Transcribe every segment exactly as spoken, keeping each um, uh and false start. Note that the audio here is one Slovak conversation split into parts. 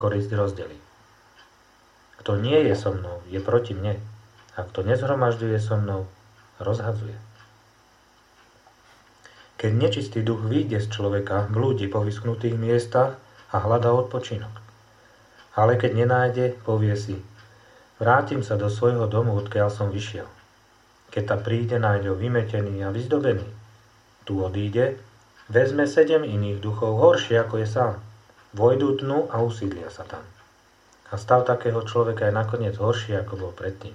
korisť rozdelí. Kto nie je so mnou, je proti mne. A kto nezhromažďuje so mnou, rozhadzuje. Keď nečistý duch vyjde z človeka, blúdi po vyschnutých miestach a hľadá odpočinok. Ale keď nenájde, povie si, vrátim sa do svojho domu, odkiaľ som vyšiel. Keď tam príde, nájde ho vymetený a vyzdobený. Tu odíde, vezme sedem iných duchov, horšie ako je sám. Vojdu dnu a usídlia sa tam. A stav takého človeka je nakoniec horší, ako bol predtým.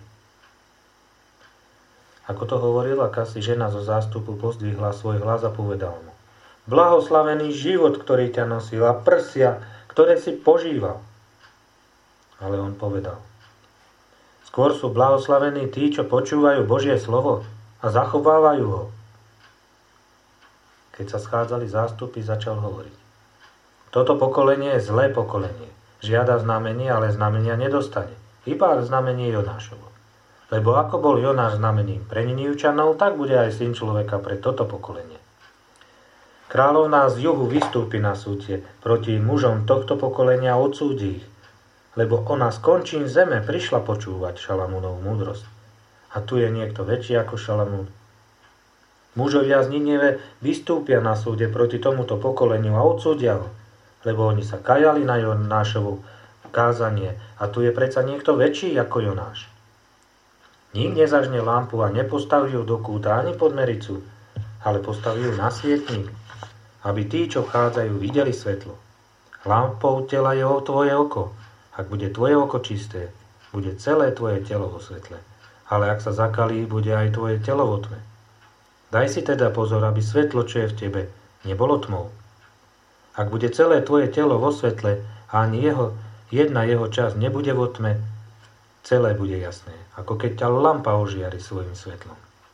Ako to hovorila, akási žena zo zástupu pozdvihla svoj hlas a povedal mu, blahoslavený život, ktorý ťa nosil, a prsia, ktoré si požíval. Ale on povedal, skôr sú blahoslavení tí, čo počúvajú Božie slovo a zachovávajú ho. Keď sa schádzali zástupy, začal hovoriť. Toto pokolenie je zlé pokolenie. Žiada znamenie, ale znamenia nedostane. Iba znamenie Jonášovo. Lebo ako bol Jonáš znamením pre Ninivčanov, tak bude aj syn človeka pre toto pokolenie. Kráľovná z juhu vystúpi na súde proti mužom tohto pokolenia a odsúdi ich, lebo ona z končín zeme prišla počúvať Šalamúnovú múdrosť. A tu je niekto väčší ako Šalamún. Mužovia z Ninive vystúpia na súde proti tomuto pokoleniu a odsúdia ho, lebo oni sa kajali na Jonášovu kázanie a tu je predsa niekto väčší ako Jonáš. Nik nezažne lampu a nepostaví ju do kúta ani pod mericu, ale postaví ju na svietnik, aby tí, čo vchádzajú, videli svetlo. Lampou tela je tvoje oko. Ak bude tvoje oko čisté, bude celé tvoje telo vo svetle. Ale ak sa zakalí, bude aj tvoje telo vo tme. Daj si teda pozor, aby svetlo, čo je v tebe, nebolo tmou. Ak bude celé tvoje telo vo svetle a ani jeho, jedna jeho časť nebude vo tme, celé bude jasné, ako keď ťa lampa ožiari svojim svetlom.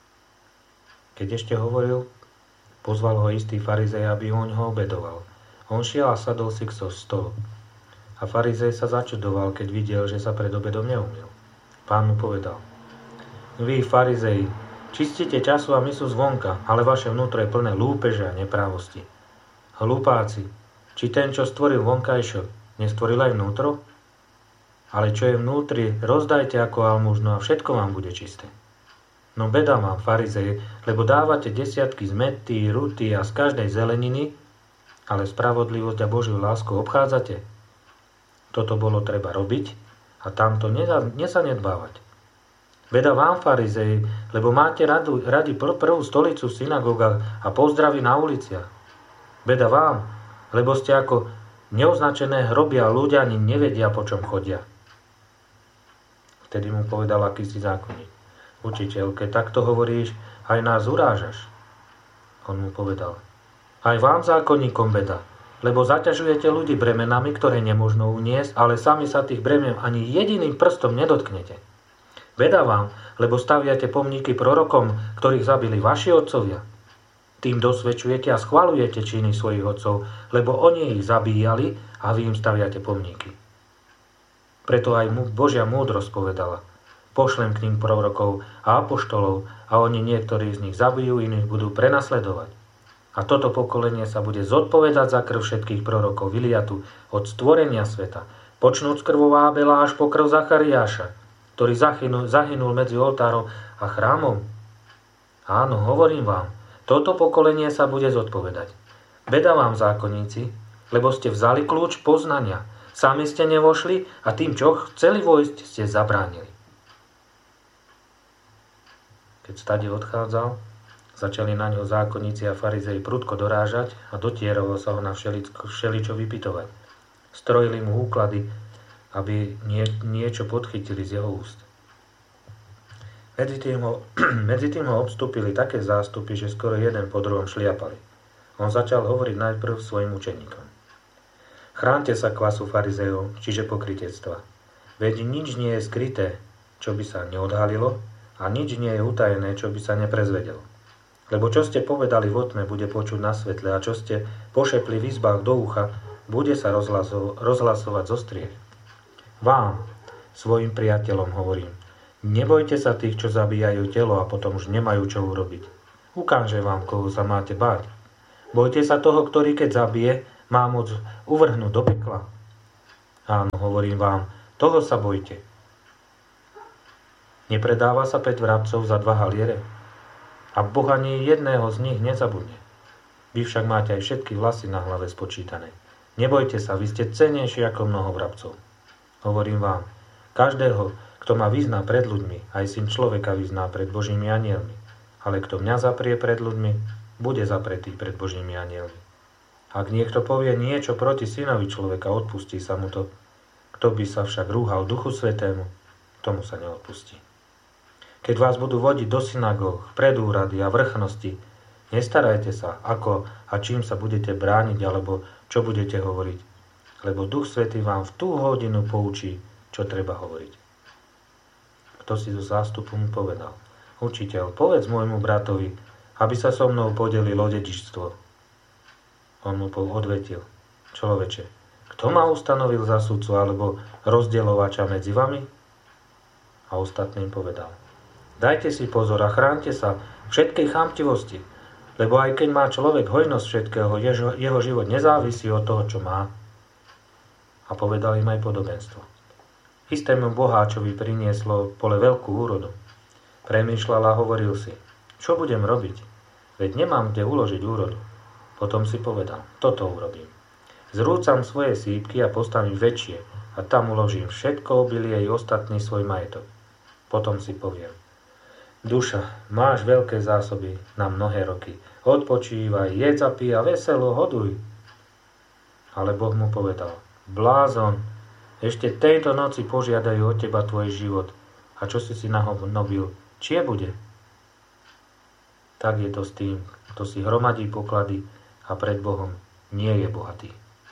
Keď ešte hovoril, pozval ho istý farizej, aby on ho obedoval. On šiel a sadol si k stolu. A farizej sa začudoval, keď videl, že sa pred obedom neumyl. Pán mu povedal, vy, farizeji, čistíte času a myslu zvonka, ale vaše vnútro je plné lúpeže a neprávosti. Hlupáci, či ten, čo stvoril vonkajšok, nestvoril aj vnútro? Ale čo je vnútri, rozdajte ako almužno a všetko vám bude čisté. No beda vám, farizeje, lebo dávate desiatky z mäty, ruty a z každej zeleniny, ale spravodlivosť a Božiu lásku obchádzate. Toto bolo treba robiť a tamto nezanedbávať. Beda vám, farizeji, lebo máte radu, radi pr- prvú stolicu v synagógach a pozdravy na uliciach. Beda vám, lebo ste ako neoznačené hroby a ľudia ani nevedia, po čom chodia. Vtedy mu povedal akýsi zákonník. Učiteľ, keď takto hovoríš, aj nás urážaš. On mu povedal. Aj vám, zákonníkom, beda, lebo zaťažujete ľudí bremenami, ktoré nemožno uniesť, ale sami sa tých bremen ani jediným prstom nedotknete. Beda vám, lebo staviate pomníky prorokom, ktorých zabili vaši otcovia. Tým dosvedčujete a schvaľujete činy svojich otcov, lebo oni ich zabíjali a vy im staviate pomníky. Preto aj Božia múdrosť povedala, pošlem k ním prorokov a apoštolov a oni niektorí z nich zabijú, iných budú prenasledovať. A toto pokolenie sa bude zodpovedať za krv všetkých prorokov vyliatu od stvorenia sveta, počnúc krvou Ábela až po krv Zachariáša, ktorý zahynul, zahynul medzi oltárom a chrámom. Áno, hovorím vám, toto pokolenie sa bude zodpovedať. Beda vám, zákonníci, lebo ste vzali kľúč poznania, sami ste nevošli a tým, čo chceli vojsť, ste zabránili. Keď stade odchádzal, začali na ňo zákonníci a farizei prudko dorážať a dotierovo sa ho na všeličo vypytovať. Strojili mu úklady, aby nie, niečo podchytili z jeho úst. Medzi tým, ho, medzi tým ho obstúpili také zástupy, že skoro jeden po druhom šliapali. On začal hovoriť najprv svojim učeníkom. Chránte sa kvasu farizejov, čiže pokrytectva. Veď nič nie je skryté, čo by sa neodhalilo, a nič nie je utajené, čo by sa neprezvedelo. Lebo čo ste povedali vo tme, bude počuť na svetle, a čo ste pošepli v izbách do ucha, bude sa rozhlaso- rozhlasovať zo striech. Vám, svojim priateľom hovorím, nebojte sa tých, čo zabíjajú telo a potom už nemajú čo urobiť. Ukáže vám, koho sa máte báť. Bojte sa toho, ktorý keď zabije, má moc uvrhnúť do pekla. Áno, hovorím vám, toho sa bojte. Nepredáva sa päť vrabcov za dva haliere? A Boh ani jedného z nich nezabudne. Vy však máte aj všetky vlasy na hlave spočítané. Nebojte sa, vy ste cennejší ako mnoho vrabcov. Hovorím vám, každého, kto ma vyzná pred ľuďmi, aj syn človeka vyzná pred Božími anielmi. Ale kto mňa zaprie pred ľuďmi, bude zapretý pred Božími anielmi. Ak niekto povie niečo proti synovi človeka, odpustí sa mu to. Kto by sa však rúhal Duchu Svätému, tomu sa neodpustí. Keď vás budú vodiť do synagóg, pred úrady a vrchnosti, nestarajte sa, ako a čím sa budete brániť, alebo čo budete hovoriť. Lebo Duch Svätý vám v tú hodinu poučí, čo treba hovoriť. Kto si zo zástupu mu povedal: Učiteľ, povedz môjmu bratovi, aby sa so mnou podelil o dedičstvo. On mu odvetil: Človeče, kto ma ustanovil za sudcu alebo rozdielovača medzi vami? A ostatným povedal: Dajte si pozor a chránte sa všetkej chamtivosti, lebo aj keď má človek hojnosť všetkého, jeho, jeho život nezávisí od toho, čo má. A povedal im aj podobenstvo. Istému boháčovi prinieslo pole veľkú úrodu. Premýšľal a hovoril si: Čo budem robiť? Veď nemám kde uložiť úrodu. Potom si povedal: Toto urobím. Zrúcam svoje sípky a postavím väčšie a tam uložím všetko obilie i ostatný svoj majetok. Potom si poviem: Duša, máš veľké zásoby na mnohé roky. Odpočívaj, jedz a pí a veselo hoduj. Ale Boh mu povedal: Blázon, ešte tejto noci požiadajú od teba tvoj život. A čo si si nahobil, čie bude? Tak je to s tým, kto si hromadí poklady a pred Bohom nie je bohatý.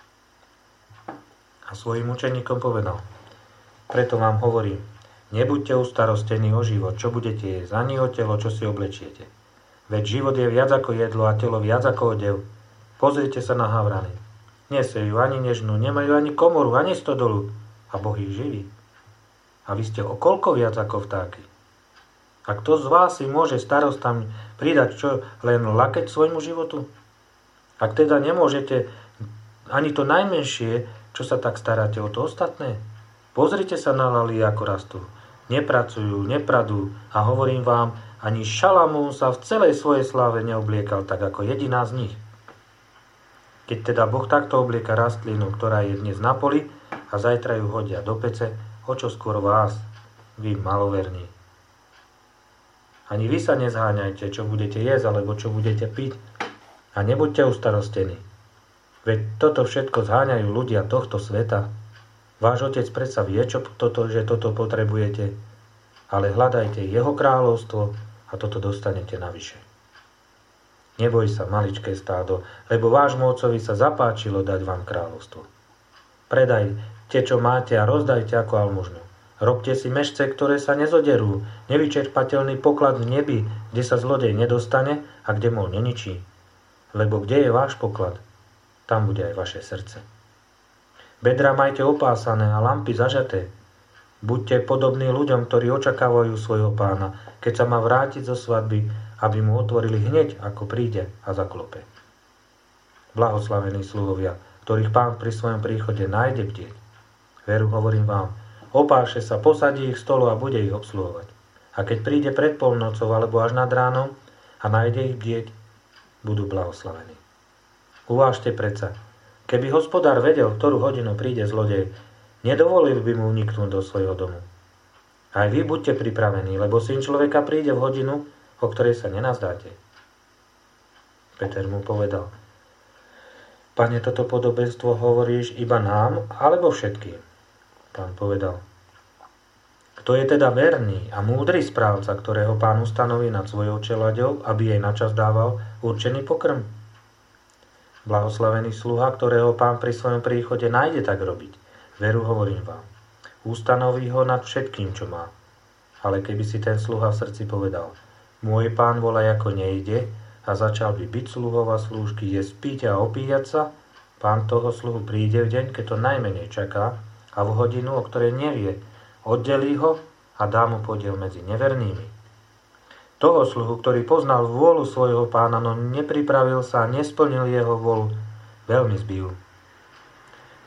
A svojim učeníkom povedal: Preto vám hovorím, nebuďte ustarostení o život, čo budete jesť, ani o telo, čo si oblečiete. Veď život je viac ako jedlo a telo viac ako odev. Pozrite sa na havrany. Nesejú ani nežnú, nemajú ani komoru, ani stodolu. A Boh ich živí. A vy ste o koľko viac ako vtáky. A kto z vás si môže starostami pridať čo len lakeť svojmu životu? Ak teda nemôžete ani to najmenšie, čo sa tak staráte o to ostatné? Pozrite sa na lalie, ako rastú. Nepracujú, nepradú a hovorím vám, ani Šalamún sa v celej svojej sláve neobliekal tak ako jediná z nich. Keď teda Boh takto oblieka rastlinu, ktorá je dnes na poli a zajtra ju hodia do pece, o čo skôr vás, vy maloverní. Ani vy sa nezháňajte, čo budete jesť alebo čo budete piť a nebuďte ustarostení. Veď toto všetko zháňajú ľudia tohto sveta. Váš Otec predsa vie, čo toto, že toto potrebujete, ale hľadajte jeho kráľovstvo a toto dostanete navyše. Neboj sa, maličké stádo, lebo vášmu Otcovi sa zapáčilo dať vám kráľovstvo. Predajte, čo máte a rozdajte ako almužnu. Robte si mešce, ktoré sa nezoderú, nevyčerpateľný poklad v nebi, kde sa zlodej nedostane a kde mol neničí. Lebo kde je váš poklad, tam bude aj vaše srdce. Bedra majte opásané a lampy zažaté. Buďte podobní ľuďom, ktorí očakávajú svojho pána, keď sa má vrátiť zo svadby, aby mu otvorili hneď, ako príde a zaklope. Blahoslavení sluhovia, ktorých pán pri svojom príchode nájde bdieť. Veru, hovorím vám, opáše sa, posadí ich stolu a bude ich obsluhovať. A keď príde pred polnocou alebo až nad ránom a nájde ich bdieť, budú blahoslavení. Uvážte predsa, keby hospodár vedel, v ktorú hodinu príde zlodej, nedovolil by mu uniknúť do svojho domu. Aj vy buďte pripravení, lebo syn človeka príde v hodinu, o ktorej sa nenazdáte. Peter mu povedal: Pane, toto podobenstvo hovoríš iba nám, alebo všetkým? Pán povedal: Kto je teda verný a múdry správca, ktorého pán ustanoví nad svojou čeľaďou, aby jej načas dával určený pokrm? Blahoslavený sluha, ktorého pán pri svojom príchode nájde tak robiť. Veru, hovorím vám, ustanoví ho nad všetkým, čo má. Ale keby si ten sluha v srdci povedal: Môj pán volaj, ako nejde, a začal by byť sluhov a slúžky, jesť, piť a opíjať sa, pán toho sluhu príde v deň, keď to najmenej čaká, a v hodinu, o ktorej nevie, oddelí ho a dá mu podiel medzi nevernými. Toho sluhu, ktorý poznal vôľu svojho pána, no nepripravil sa a nesplnil jeho vôľu, veľmi zbijú.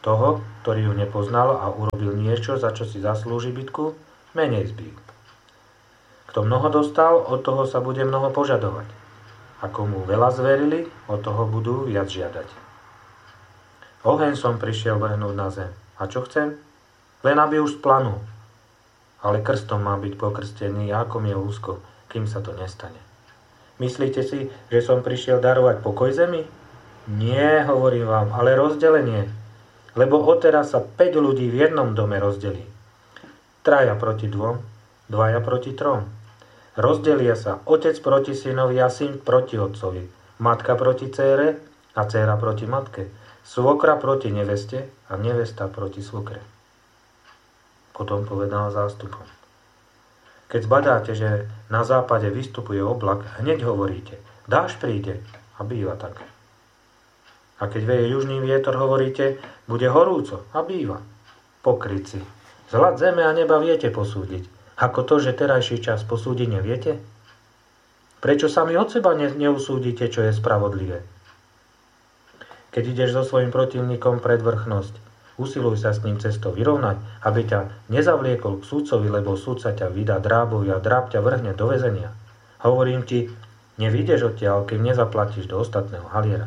Toho, ktorý ju nepoznal a urobil niečo, za čo si zaslúži bitku, menej zbil. Kto mnoho dostal, od toho sa bude mnoho požadovať. A komu veľa zverili, od toho budú viac žiadať. Oheň som prišiel vrhnúť na zem. A čo chcem? Len aby už splanul. Ale krstom má byť pokrstený, ako je úzko, kým sa to nestane. Myslíte si, že som prišiel darovať pokoj zemi? Nie, hovorím vám, ale rozdelenie. Lebo odteraz sa päť ľudí v jednom dome rozdelí. Traja proti dvom, dvaja proti trom. Rozdelia sa otec proti synovi a syn proti otcovi, matka proti dcére a dcéra proti matke, svokra proti neveste a nevesta proti svokre. Potom povedal zástupom. Keď zbadáte, že na západe vystupuje oblak, hneď hovoríte, dážď príde, a býva tak. A keď veje južný vietor, hovoríte, bude horúco, a býva. Pokrytci. Zhľad zeme a neba viete posúdiť. Ako to, že terajší čas posúdiť neviete? Prečo sami od seba ne- neusúdite, čo je spravodlivé? Keď ideš so svojím protivníkom pred vrchnosť, usiluj sa s ním cestou vyrovnať, aby ťa nezavliekol k sudcovi, lebo sudca ťa vydá drábovi a dráb ťa vrhne do väzenia. Hovorím ti, nevyjdeš odtiaľ, kým nezaplatíš do ostatného haliera.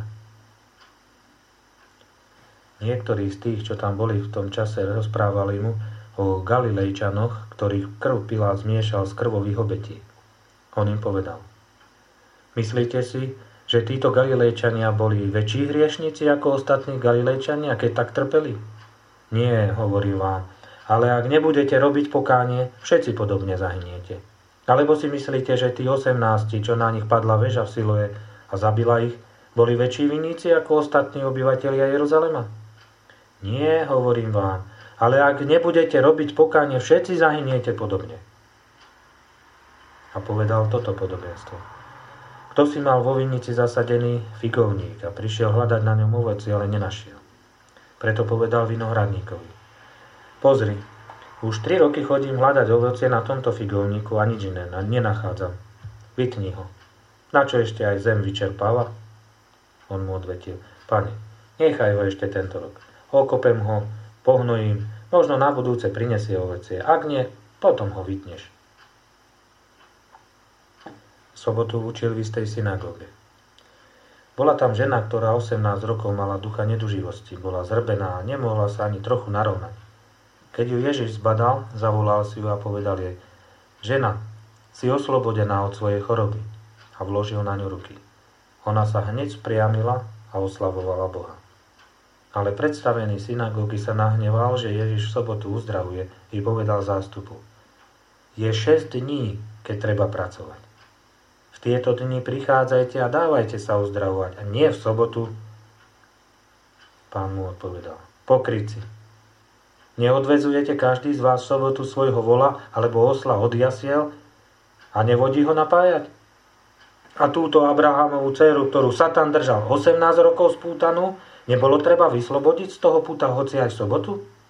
Niektorí z tých, čo tam boli v tom čase, rozprávali mu o Galilejčanoch, ktorých krv Pilát zmiešal z krvových obetí. On im povedal, myslíte si, že títo Galilejčania boli väčší hriešnici ako ostatní Galilejčania, keď tak trpeli? Nie, hovorím vám, ale ak nebudete robiť pokánie, všetci podobne zahyniete. Alebo si myslíte, že tí osemnásti, čo na nich padla väža v Siloe a zabila ich, boli väčší vinníci ako ostatní obyvatelia Jeruzalema? Nie, hovorím vám, ale ak nebudete robiť pokánie, všetci zahyniete podobne. A povedal toto podobenstvo. Kto si mal vo vinici zasadený figovník a prišiel hľadať na ňom ovocie, ale nenašiel. Preto povedal vinohradníkovi. Pozri, už tri roky chodím hľadať ovocie na tomto figovníku a nič iné nenachádzam. Vytni ho. Na čo ešte aj zem vyčerpáva? On mu odvetil. Pane, nechaj ho ešte tento rok. Okopem ho, pohnojím, možno na budúce prinesie ovocie. Ak nie, potom ho vytneš. V sobotu učil v istej synagóge. Bola tam žena, ktorá osemnásť rokov mala ducha neduživosti. Bola zrbená a nemohla sa ani trochu narovnať. Keď ju Ježiš zbadal, zavolal si ju a povedal jej, žena, si oslobodená od svojej choroby, a vložil na ňu ruky. Ona sa hneď spriamila a oslavovala Boha. Ale predstavený synagógy sa nahneval, že Ježiš v sobotu uzdravuje, i povedal zástupu. Je šesť dní, keď treba pracovať. V tieto dni prichádzajte a dávajte sa uzdravovať, a nie v sobotu. Pán mu odpovedal. Pokrytci. Neodvezujete každý z vás v sobotu svojho vola alebo osla od jasiel a nevodí ho napájať? A túto Abrahamovú dceru, ktorú Satan držal osemnásť rokov spútanú, nebolo treba vyslobodiť z toho puta hoci aj v sobotu?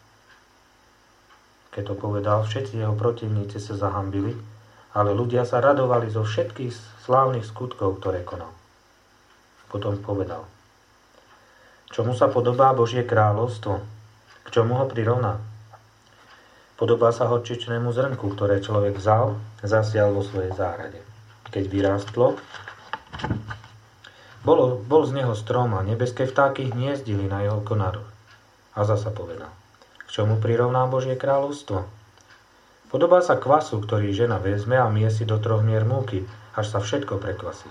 Keď to povedal, všetci jeho protivníci sa zahambili, ale ľudia sa radovali zo všetkých slávnych skutkov, ktoré konal. Potom povedal, čomu sa podobá Božie kráľovstvo? K čomu ho prirovná? Podobá sa horčičnému zrnku, ktoré človek vzal, zasial vo svojej záhrade. Keď vyrástlo, bol, bol z neho strom a nebeské vtáky hniezdili na jeho konároch. A zasa povedal, k čomu prirovná Božie kráľovstvo? Podobá sa kvasu, ktorý žena vezme a miesi do troch mier múky, až sa všetko prekvasí.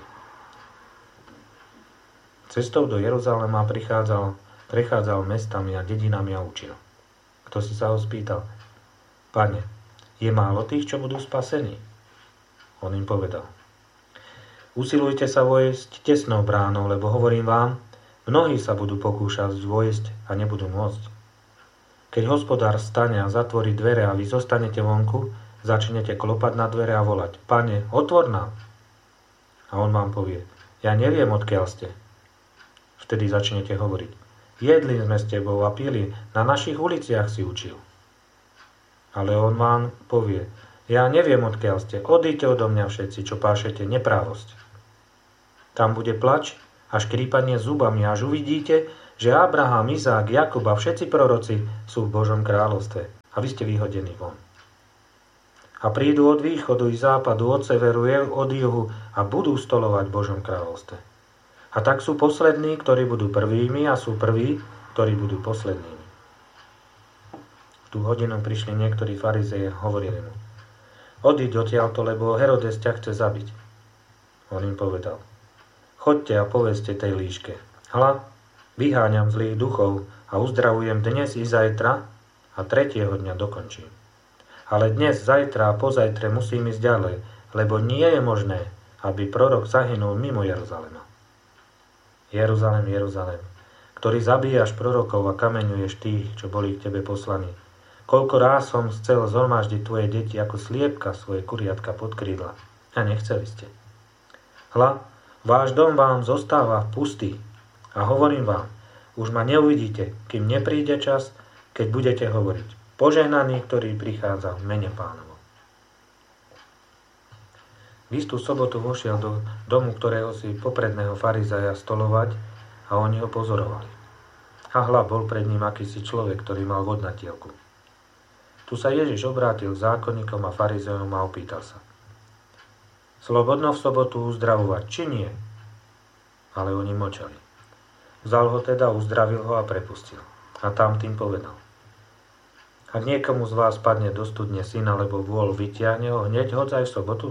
Cestou do Jeruzalema prichádzal, prechádzal mestami a dedinami a učil. Kto si sa ho spýtal? Pane, je málo tých, čo budú spasení? On im povedal. Usilujte sa vojsť tesnou bránou, lebo hovorím vám, mnohí sa budú pokúšať vojsť a nebudú môcť. Keď hospodár stane a zatvorí dvere a vy zostanete vonku, začnete klopať na dvere a volať, Pane, otvor nám. A on vám povie, ja neviem, odkiaľ ste. Vtedy začnete hovoriť, jedli sme s tebou a pili, na našich uliciach si učil. Ale on vám povie, ja neviem, odkiaľ ste, odíďte odo mňa všetci, čo pášete neprávosť. Tam bude plač a škrípanie zubami, až uvidíte, že Abraham, Izák, Jakub a všetci proroci sú v Božom kráľovstve a vy ste vyhodení von. A prídu od východu i západu, od severu i od juhu a budú stolovať v Božom kráľovstve. A tak sú poslední, ktorí budú prvými a sú prví, ktorí budú poslednými. V tú hodinu prišli niektorí farizeji a hovorili mu: Odíď odtiaľto, lebo Herodes ťa chce zabiť. On im povedal: Choďte a povedzte tej líške: Hľa, vyháňam zlých duchov a uzdravujem dnes i zajtra a tretieho dňa dokončím. Ale dnes, zajtra a pozajtre musím ísť ďalej, lebo nie je možné, aby prorok zahynul mimo Jeruzalema. Jeruzalem, Jeruzalem, ktorý zabíjaš prorokov a kameňuješ tých, čo boli k tebe poslaní. Koľko ráz som chcel zhromaždiť tvoje deti ako sliepka svoje kuriatka pod krídla. A nechceli ste. Hľa, váš dom vám zostáva pustý. A hovorím vám, už ma neuvidíte, kým nepríde čas, keď budete hovoriť: Požehnaný, ktorý prichádza v mene Pánovom. V istú sobotu vošiel do domu ktorého si popredného farizeja stolovať a oni ho pozorovali. A hľa, bol pred ním akýsi človek, ktorý mal vodnatielku. Tu sa Ježiš obrátil k zákonníkom a farizejom a opýtal sa: Slobodno v sobotu uzdravovať, či nie? Ale oni mlčali. Vzal ho teda, uzdravil ho a prepustil. A tam tým povedal: Ak niekomu z vás padne do studne syn alebo vôl, vytiahne ho, hneď hoď aj v sobotu?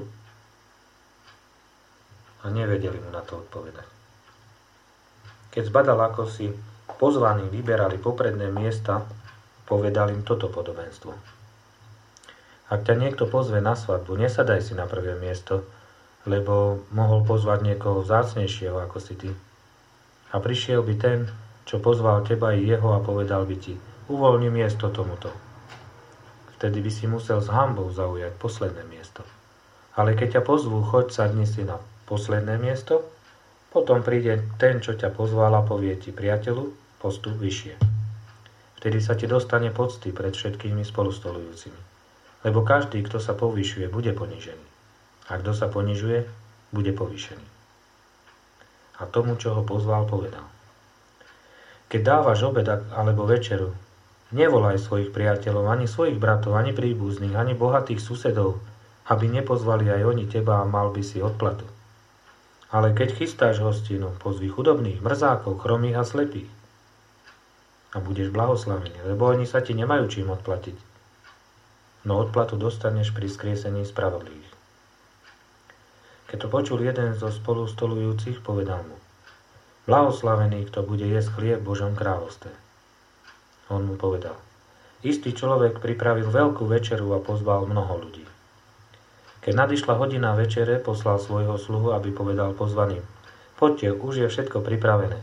A nevedeli mu na to odpovedať. Keď zbadal, ako si pozvaní vyberali popredné miesta, povedal im toto podobenstvo: Ak ťa niekto pozve na svadbu, nesadaj si na prvé miesto, lebo mohol pozvať niekoho vzácnejšieho ako si ty. A prišiel by ten, čo pozval teba i jeho, a povedal by ti: Uvoľni miesto tomuto. Vtedy by si musel s hanbou zaujať posledné miesto. Ale keď ťa pozvú, choď, sadni si na posledné miesto, potom príde ten, čo ťa pozval, a povie ti: Priateľu, postup vyššie. Vtedy sa ti dostane pocty pred všetkými spolustolujúcimi. Lebo každý, kto sa povyšuje, bude ponížený. A kto sa ponižuje, bude povýšený. A tomu, čo ho pozval, povedal: Keď dávaš obed alebo večeru, nevolaj svojich priateľov, ani svojich bratov, ani príbuzných, ani bohatých susedov, aby nepozvali aj oni teba a mal by si odplatu. Ale keď chystáš hostinu, pozvi chudobných, mrzákov, chromých a slepých. A budeš blahoslavený, lebo oni sa ti nemajú čím odplatiť. No odplatu dostaneš pri skriesení spravodlivých. Keď to počul jeden zo spolustolujúcich, povedal mu: Blahoslavený, kto bude jesť chlieb v Božom kráľovstve. On mu povedal: Istý človek pripravil veľkú večeru a pozval mnoho ľudí. Keď nadišla hodina večere, poslal svojho sluhu, aby povedal pozvaným: Poďte, už je všetko pripravené.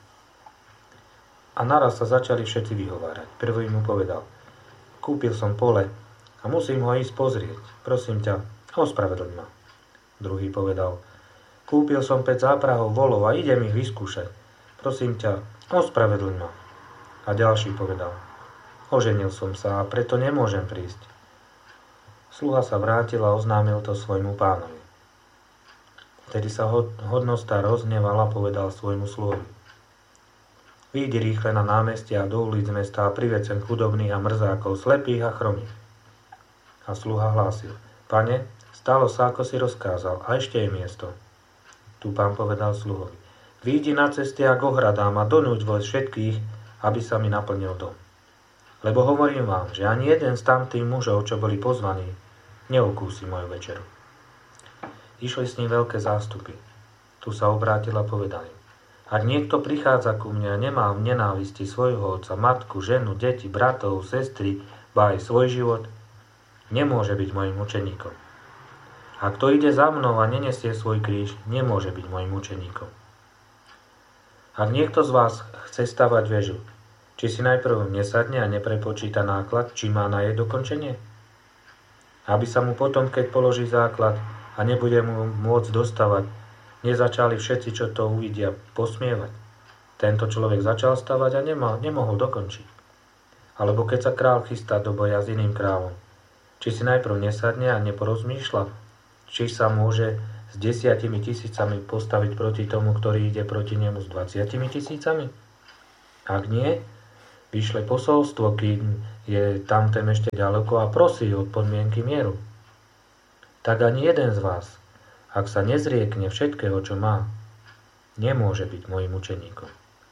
A naraz sa začali všetci vyhovárať. Prvý mu povedal: Kúpil som pole a musím ho ísť pozrieť. Prosím ťa, ospravedlň ma. Druhý povedal: Kúpil som päť záprahov volov a idem ich vyskúšať. Prosím ťa, ospravedlň ma. A ďalší povedal: Oženil som sa a preto nemôžem prísť. Sluha sa vrátil a oznámil to svojmu pánovi. Vtedy sa hodnostár rozhneval a povedal svojmu sluhovi: Výjdi rýchle na námestia a do ulic mesta a priveď sem chudobných a mrzákov, slepých a chromých. A sluha hlásil: Pane, stalo sa, ako si rozkázal, a ešte je miesto. Tu pán povedal sluhovi: Výjdi na cesty a k ohradám a donúť vo všetkých, aby sa mi naplnil dom. Lebo hovorím vám, že ani jeden z tamtých mužov, čo boli pozvaní, neukúsi moju večeru. Išli s ním veľké zástupy. Tu sa obrátil a povedal im: Ak niekto prichádza ku mne a nemá v nenávisti svojho otca, matku, ženu, deti, bratov, sestry, ba aj svoj život, nemôže byť mojim učeníkom. A kto ide za mnou a nenesie svoj kríž, nemôže byť mojim učeníkom. Ak niekto z vás chce stavať väžu, či si najprv nesadne a neprepočíta náklad, či má na jej dokončenie? Aby sa mu potom, keď položí základ a nebude mu môcť dostavať, nezačali všetci, čo to uvidia, posmievať. Tento človek začal stavať a nemal, nemohol dokončiť. Alebo keď sa král chystá do boja s iným kráľom, či si najprv nesadne a neporozmýšľa, či sa môže s desiatimi tisícami postaviť proti tomu, ktorý ide proti nemu s dvaciatimi tisícami? Ak nie, vyšle posolstvo, kým je tamten ešte ďaleko a prosí od podmienky mieru. Tak ani jeden z vás, ak sa nezriekne všetkého, čo má, nemôže byť mojím učeníkom.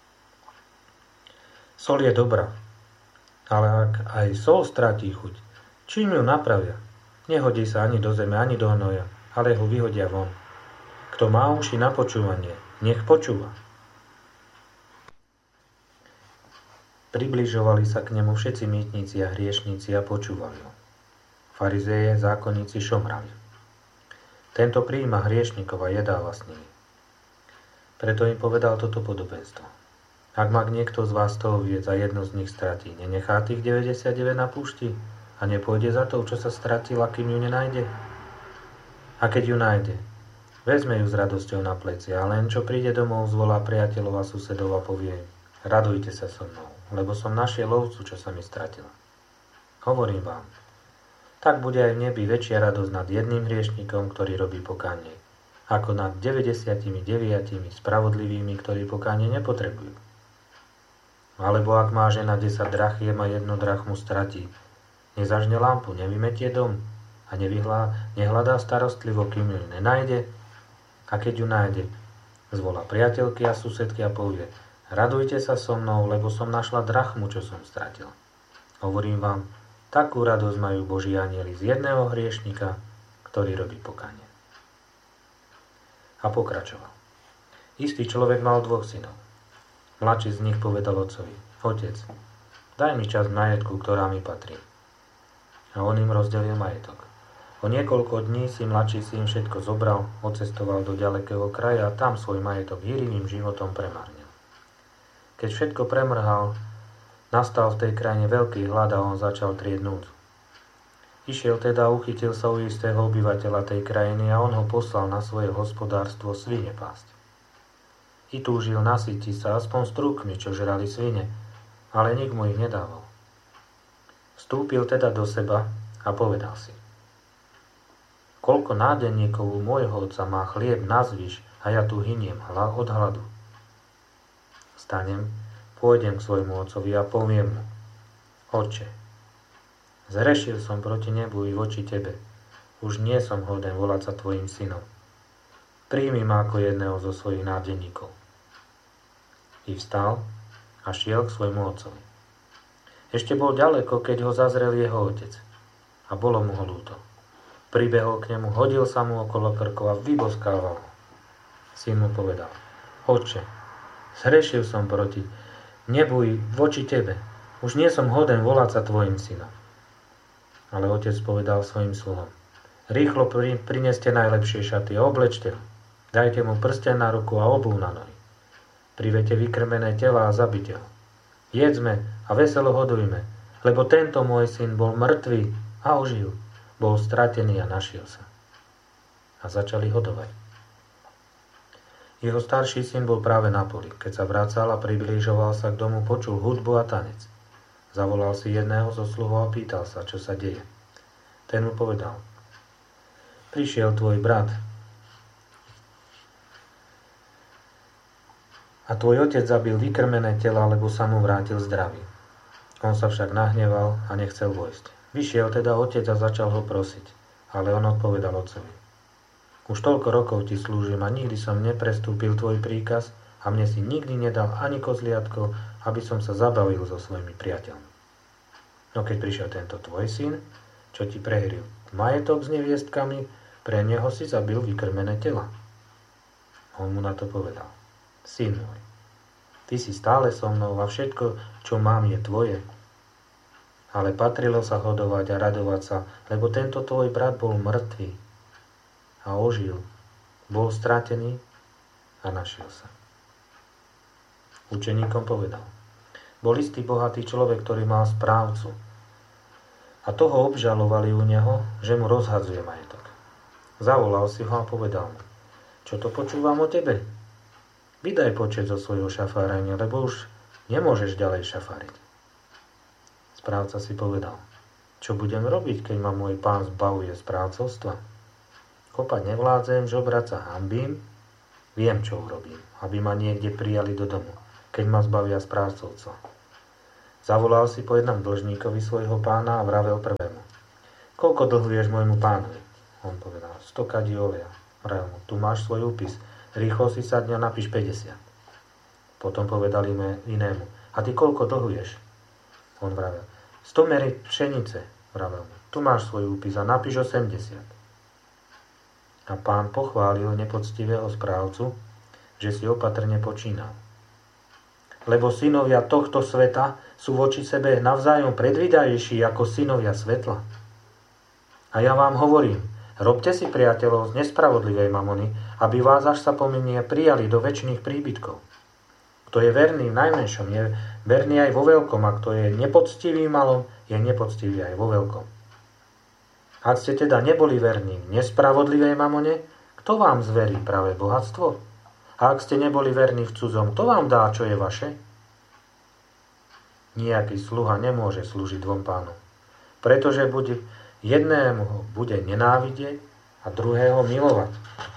Sol je dobrá, ale ak aj sol stratí chuť, čím ju napravia? Nehodí sa ani do zeme, ani do hnoja, ale ho vyhodia von. Kto má uši na počúvanie, nech počúva. Približovali sa k nemu všetci mýtnici a hriešnici a počúvali ho. Farizeje, zákonníci šomrali. Tento prijíma hriešnikov a jedáva s nimi. Preto im povedal toto podobenstvo. Ak má niekto z vás toho viec a jedno z nich stratí, nenechá tých deväťdesiatdeväť na púšti a nepôjde za tou, čo sa stratila, kým ju nenájde? A keď ju nájde, vezme ju s radosťou na pleci a len čo príde domov, zvolá priateľov a susedov a povie im: radujte sa so mnou, lebo som našiel ovcu, čo sa mi stratila. Hovorím vám, tak bude aj v nebi väčšia radosť nad jedným hriešnikom, ktorý robí pokánie, ako nad deväťdesiatdeväť spravodlivými, ktorí pokánie nepotrebujú. Alebo ak má žena desať drachiem a jednu drachmu stratí, nezažne lampu, nevymetie dom a nevyhlá, nehľadá starostlivo, kým ju nenájde, a keď ju nájde, zvolá priateľky a susedky a povie: radujte sa so mnou, lebo som našla drachmu, čo som stratil. Hovorím vám, takú radosť majú Boží anjeli z jedného hriešnika, ktorý robí pokánie. A pokračoval. Istý človek mal dvoch synov. Mladší z nich povedal otcovi: otec, daj mi časť majetku, ktorá mi patrí. A on im rozdelil majetok. O niekoľko dní si mladší syn všetko zobral, odcestoval do ďalekého kraja a tam svoj majetok hýrivým životom premárnil. Keď všetko premrhal, nastal v tej krajine veľký hlad a on začal trieť núdzu. Išiel teda a uchytil sa u istého obyvateľa tej krajiny a on ho poslal na svoje hospodárstvo svine pásť. I túžil nasytiť sa aspoň strúkmi, čo žrali svine, ale nik mu ich nedával. Vstúpil teda do seba a povedal si: koľko nádenníkov u môjho otca má chlieb nazvyš a ja tu hyniem od hladu. Vstanem, pôjdem k svojmu otcovi a poviem mu: Otče, zrešil som proti nebu i voči tebe, už nie som hoden volať sa tvojim synom. Príjmi ma ako jedného zo svojich nádenníkov. I vstal a šiel k svojmu otcovi. Ešte bol ďaleko, keď ho zazrel jeho otec a bolo mu ho ľúto. Pribehol k nemu, hodil sa mu okolo krkov a vyboskával ho. Syn mu povedal: Otče, zhrešil som proti nebu i voči tebe, už nie som hoden volať sa tvojim synom. Ale otec povedal svojim sluhom: rýchlo prineste najlepšie šaty a oblečte ho. Dajte mu prsteň na ruku a obuv na nohy. Privete vykrmené tela a zabite ho. Jedzme a veselo hodujme, lebo tento môj syn bol mŕtvý a ožil, bol stratený a našiel sa. A začali hodovať. Jeho starší syn bol práve na poli. Keď sa vracal a priblížoval sa k domu, počul hudbu a tanec. Zavolal si jedného zo sluhov a pýtal sa, čo sa deje. Ten mu povedal: prišiel tvoj brat a tvoj otec zabil vykrmené tela, lebo sa mu vrátil zdravý. On sa však nahneval a nechcel vojsť. Vyšiel teda otec a začal ho prosiť, ale on odpovedal otcovi: už toľko rokov ti slúžim a nikdy som neprestúpil tvoj príkaz a mne si nikdy nedal ani kozliatko, aby som sa zabavil so svojimi priateľmi. No keď prišiel tento tvoj syn, čo ti prehril majetok s neviestkami, pre neho si zabil vykrmené tela. On mu na to povedal: syn môj, ty si stále so mnou a všetko, čo mám, je tvoje. Ale patrilo sa hodovať a radovať sa, lebo tento tvoj brat bol mŕtvý a ožil, bol stratený a našiel sa. Učeníkom povedal: bol istý bohatý človek, ktorý mal správcu a toho obžalovali u neho, že mu rozhadzuje majetok. Zavolal si ho a povedal mu: čo to počúvam o tebe? Vydaj počet zo svojho šafárenia, lebo už nemôžeš ďalej šafáriť. Správca si povedal: čo budem robiť, keď ma môj pán zbavuje správcovstva? Kopať nevládzem, žobrať sa hanbím, viem, čo urobím, aby ma niekde prijali do domu. keď ma zbavia správcovca. Zavolal si po jednom dlžníkovi svojho pána a vravel prvému: Koľko dlhuješ môjmu pánovi? On povedal: sto kadí oleja. Vravel mu: Tu máš svoj úpis, rýchlo si sadni a napíš päťdesiat. Potom povedali inému: A ty koľko dlhuješ? On vravel: sto mery pšenice. Vravel mu: Tu máš svoj úpis a napíš osemdesiat. A pán pochválil nepoctivého správcu, že si opatrne počínal. Lebo synovia tohto sveta sú voči sebe navzájom predvídajejší ako synovia svetla. A ja vám hovorím, robte si priateľov z nespravodlivej mamony, aby vás, až sa pominie, prijali do večných príbytkov. Kto je verný v najmenšom, je verný aj vo veľkom, a kto je nepoctivý v malom, je nepoctivý aj vo veľkom. Ak ste teda neboli verní v nespravodlivej mamone, kto vám zverí práve bohatstvo? A ak ste neboli verní v cudzom, kto vám dá, čo je vaše? Nijaký sluha nemôže slúžiť dvom pánom, pretože bude, jednému ho bude nenávidieť a druhého milovať.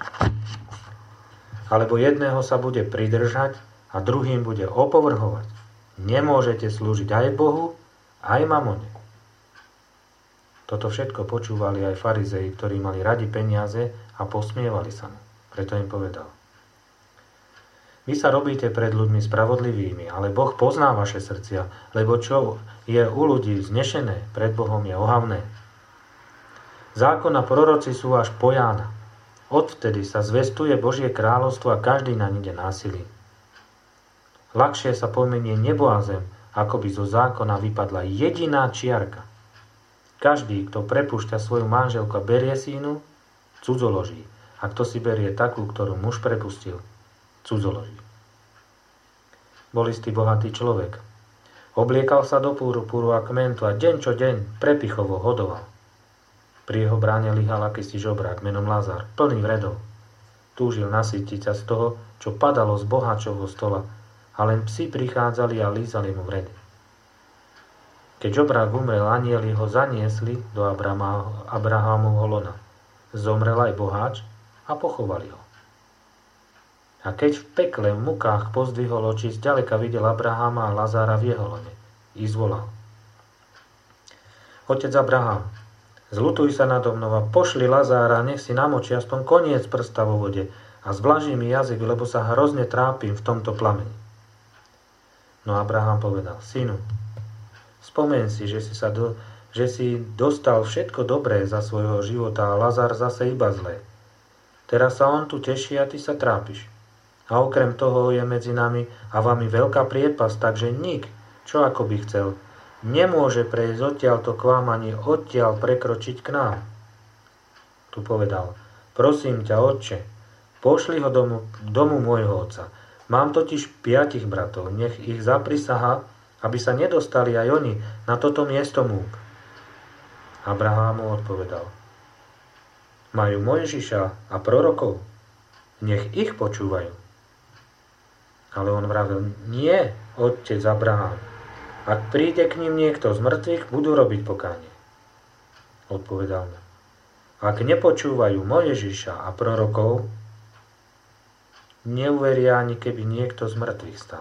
Alebo jedného sa bude pridržať a druhým bude opovrhovať. Nemôžete slúžiť aj Bohu, aj mamone. Toto všetko počúvali aj farizei, ktorí mali radi peniaze a posmievali sa mu. Preto im povedal: Vy sa robíte pred ľuďmi spravodlivými, ale Boh pozná vaše srdcia, lebo čo je u ľudí vznešené, pred Bohom je ohavné. Zákon a proroci sú až po Jána. Odvtedy sa zvestuje Božie kráľovstvo a každý naň ide násilím. Ľahšie sa pomenie nebo a zem, ako by zo zákona vypadla jediná čiarka. Každý, kto prepúšťa svoju manželku a berie si inú, cudzoloží. A kto si berie takú, ktorú muž prepustil, cudzoloží. Bol istý bohatý človek. Obliekal sa do púru a kmentu a deň čo deň prepichovo hodoval. Pri jeho bráne lyhal akýsi žobrák menom Lazar, plný vredov. Túžil nasytiť sa z toho, čo padalo z boháčovho stola, a len psi prichádzali a lízali mu vredy. Keď žobrák umrel, anjeli ho zaniesli do Abrahámovho lona. Zomrel aj boháč a pochovali ho. A keď v pekle v mukách pozdvihol oči, zďaleka videl Abraháma a Lazára v jeho lone. I zvolal: Otec Abrahám, zľutuj sa nado mnou a pošli Lazára, nech si namočí aspoň koniec prsta vo vode a zvlaží mi jazyk, lebo sa hrozne trápim v tomto plameni. No Abrahám povedal: Synu, spomeň si, že si, sa do, že si dostal všetko dobré za svojho života a Lazar zase iba zlé. Teraz sa on tu teší a ty sa trápiš. A okrem toho je medzi nami a vami veľká priepasť, takže nik, čo ako by chcel, nemôže prejsť odtiaľto k vám ani odtiaľ prekročiť k nám. Tu povedal: Prosím ťa, otče, pošli ho domu, domu môjho otca. Mám totiž piatich bratov, nech ich zaprisahá, aby sa nedostali aj oni na toto miesto múk. Abrahám mu odpovedal: Majú Mojžiša a prorokov, nech ich počúvajú. Ale on vravel: Nie, otec Abrahám, ak príde k ním niekto z mŕtvych, budú robiť pokánie. Odpovedal mu: Ak nepočúvajú Mojžiša a prorokov, neuveria ani keby niekto z mŕtvych stal.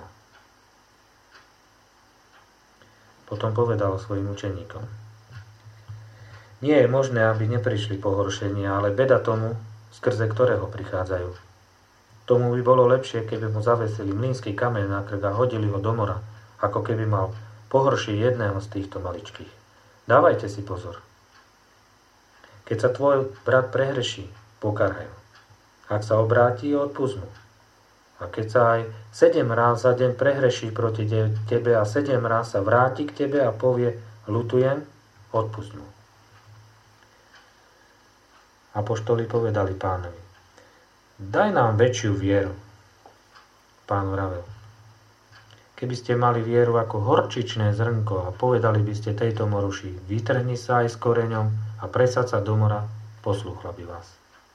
Potom povedal svojim učeníkom: Nie je možné, aby neprišli pohoršenia, ale beda tomu, skrze ktorého prichádzajú. Tomu by bolo lepšie, keby mu zavesili mlynský kameň na krk a hodili ho do mora, ako keby mal pohoršiť jedného z týchto maličkých. Dávajte si pozor. Keď sa tvoj brat prehreší, pokaraj ho. Ak sa obráti, odpusť mu. A keď sa aj sedem ráz za deň prehreší proti tebe a sedem ráz sa vráti k tebe a povie: ľutujem, odpusť mu. Apoštoli povedali pánovi: Daj nám väčšiu vieru. Pán vravel: Keby ste mali vieru ako horčičné zrnko a povedali by ste tejto moruši: vytrhni sa aj s koreňom a presaď sa do mora, poslúchla by vás.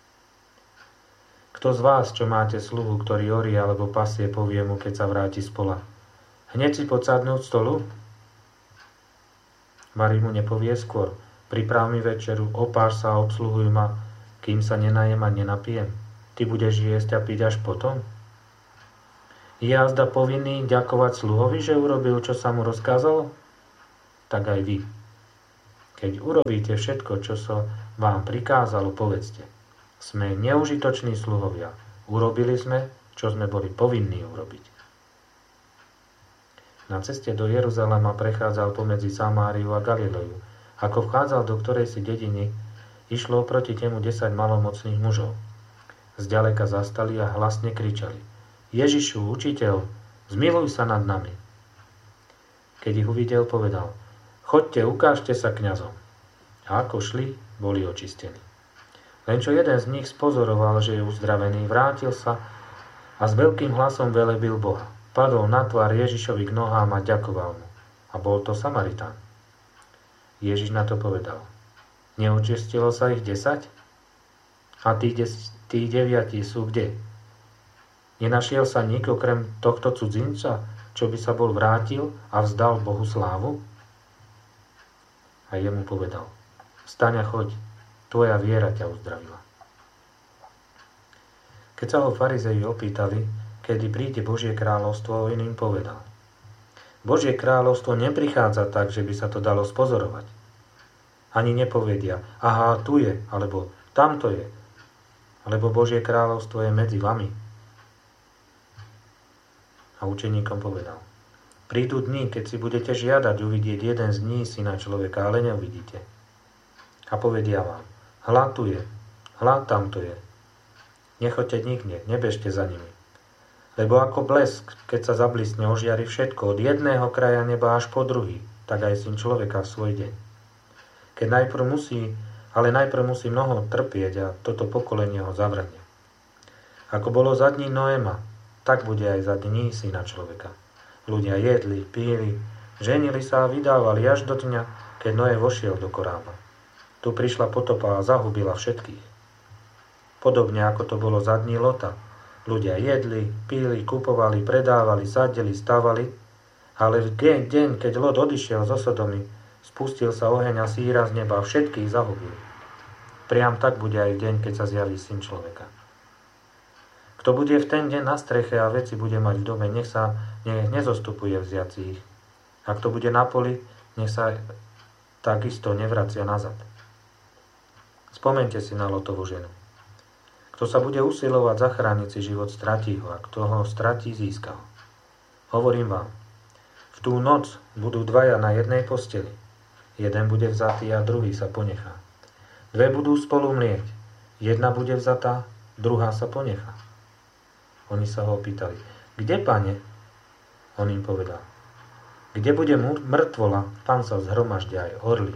Kto z vás, čo máte sluhu, ktorý orí alebo pasie, povie mu, keď sa vráti z pola: hneď si poď sadnúť stolu? Mari mu nepovie skôr: priprav mi večeru, opáš sa a obsluhuj ma, kým sa nenajem a nenapijem. Ty budeš jesť a piť až potom? Je azda povinný ďakovať sluhovi, že urobil, čo sa mu rozkázalo? Tak aj vy. Keď urobíte všetko, čo sa vám prikázalo, povedzte. Sme neužitoční sluhovia. Urobili sme, čo sme boli povinní urobiť. Na ceste do Jeruzalema prechádzal pomedzi Samáriu a Galileju. Ako vchádzal do ktorejsi dediny, išlo proti temu desať malomocných mužov. Zďaleka zastali a hlasne kričali: Ježišu, učiteľ, zmiluj sa nad nami. Keď ich uvidel, povedal: Choďte, ukážte sa kňazom. A ako šli, boli očistení. Len čo jeden z nich spozoroval, že je uzdravený, vrátil sa a s veľkým hlasom velebil Boha. Padol na tvár Ježišovi k nohám a ďakoval mu. A bol to Samaritán. Ježiš na to povedal: Neočistilo sa ich desať? A tí, des, tí deviati sú kde? Nenašiel sa nik okrem tohto cudzinca, čo by sa bol vrátil a vzdal Bohu slávu? A jemu povedal: Vstaň a choď, tvoja viera ťa uzdravila. Keď sa ho farizeji opýtali, kedy príde Božie kráľovstvo, on im povedal: Božie kráľovstvo neprichádza tak, že by sa to dalo spozorovať. Ani nepovedia: aha, tu je, alebo tamto je, alebo Božie kráľovstvo je medzi vami. A učeníkom povedal: Prídu dni, keď si budete žiadať uvidieť jeden z dní syna človeka, ale neuvidíte. A povedia vám: hľa tu je, hľa tamto je. Nechoďte nikde, nebežte za nimi. Lebo ako blesk, keď sa zablisne, ožiari všetko, od jedného kraja neba až po druhý, tak aj syn človeka v svoj deň. Keď najprv musí, ale najprv musí mnoho trpieť a toto pokolenie ho zavrhne. Ako bolo za dní Noéma, tak bude aj za dní syna človeka. Ľudia jedli, píli, ženili sa a vydávali až do dňa, keď Noé vošiel do korába. Tu prišla potopa a zahubila všetkých. Podobne ako to bolo za dní Lota. Ľudia jedli, píli, kupovali, predávali, sadili, stavali, ale v deň, keď Lot odišiel zo Sodomy, spustil sa oheň a síra z neba a všetkých zahubil. Priam tak bude aj v deň, keď sa zjaví syn človeka. Kto bude v ten deň na streche a veci bude mať v dome, nech sa nech nezostupuje vziaci ich. A kto bude na poli, nech sa takisto nevracia nazad. Spomeňte si na Lotovú ženu. Kto sa bude usilovať zachrániť si život, stratí ho, a kto ho stratí, získa ho. Hovorím vám, v tú noc budú dvaja na jednej posteli. Jeden bude vzatý a druhý sa ponechá. Dve budú spolu mlieť. Jedna bude vzatá, druhá sa ponechá. Oni sa ho opýtali: Kde, pane? On im povedal: Kde bude mŕtvola, tam sa zhromaždia aj orly.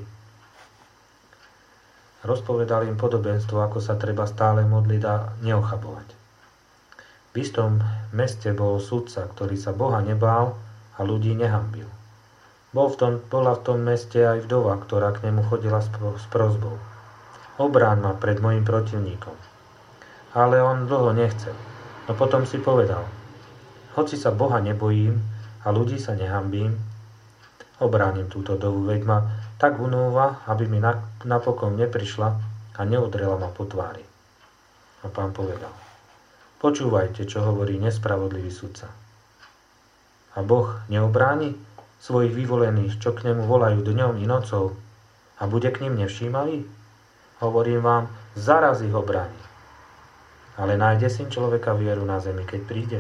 Rozpovedal im podobenstvo, ako sa treba stále modliť a neochabovať. V istom meste bol sudca, ktorý sa Boha nebál a ľudí nehanbil. Bol v tom, bola v tom meste aj vdova, ktorá k nemu chodila s, s prosbou: Obráň ma pred mojim protivníkom. Ale on dlho nechcel. No potom si povedal: Hoci sa Boha nebojím a ľudí sa nehambím, obránim túto dovu, veď ma tak unúva, aby mi napokon neprišla a neudrela ma po tvári. A pán povedal: Počúvajte, čo hovorí nespravodlivý sudca. A Boh neobráni svojich vyvolených, čo k nemu volajú dňom i nocou, a bude k ním nevšímavý? Hovorím vám, zaraz ich obráni. Ale nájde syn človeka vieru na zemi, keď príde?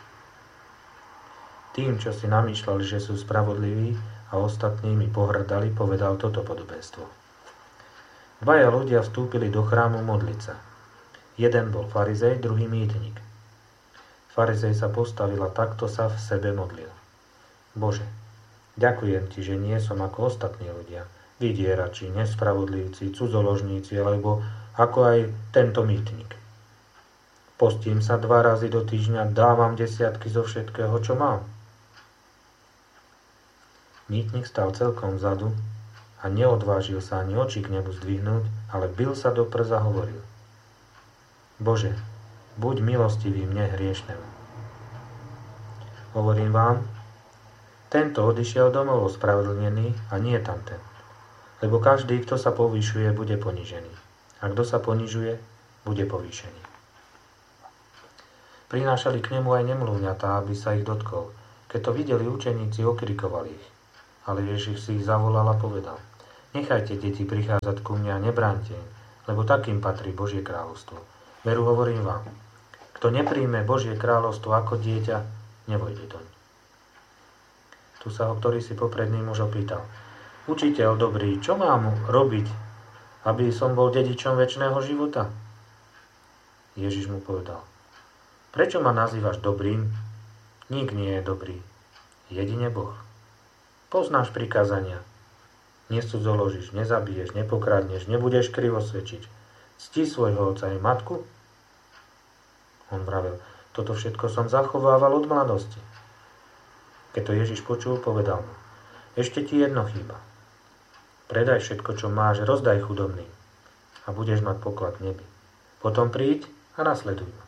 Tým, čo si namýšľali, že sú spravodliví a ostatnými pohrdali, povedal toto podobenstvo. Dvaja ľudia vstúpili do chrámu modliť sa. Jeden bol farizej, druhý mýtnik. Farizej sa postavil a takto sa v sebe modlil: Bože, ďakujem ti, že nie som ako ostatní ľudia, vydierači, nespravodlivci, cudzoložníci, alebo ako aj tento mýtnik. Postím sa dva razy do týždňa, dávam desiatky zo všetkého, čo mám. Mýtnik stal celkom vzadu a neodvážil sa ani oči k nebu zdvihnúť, ale bil sa do prs a hovoril: Bože, buď milostivý mne hriešnemu. Hovorím vám, tento odišiel domov ospravedlnený a nie tamten. Lebo každý, kto sa povyšuje, bude ponižený. A kto sa ponižuje, bude povýšený. Prinášali k nemu aj nemluvňatá, aby sa ich dotkol. Keď to videli učeníci, okrikovali ich. Ale Ježiš si ich zavolal a povedal: Nechajte deti prichádzať ku mne a nebránte im, lebo takým patrí Božie kráľovstvo. Veru hovorím vám, kto nepríjme Božie kráľovstvo ako dieťa, nevojde doň. Tu sa ho ktorý si popredný muž opýtal: Učiteľ dobrý, čo mám robiť, aby som bol dedičom večného života? Ježiš mu povedal: Prečo ma nazývaš dobrým? Nik nie je dobrý, jedine Boh. Poznáš prikázania. Nesudzoložíš, nezabiješ, nepokradneš, nebudeš krivo svedčiť. Cti svojho otca i matku? On vravel: Toto všetko som zachovával od mladosti. Keď to Ježiš počul, povedal mu: Ešte ti jedno chýba. Predaj všetko, čo máš, rozdaj chudobným a budeš mať poklad v nebi. Potom príď a nasleduj ma.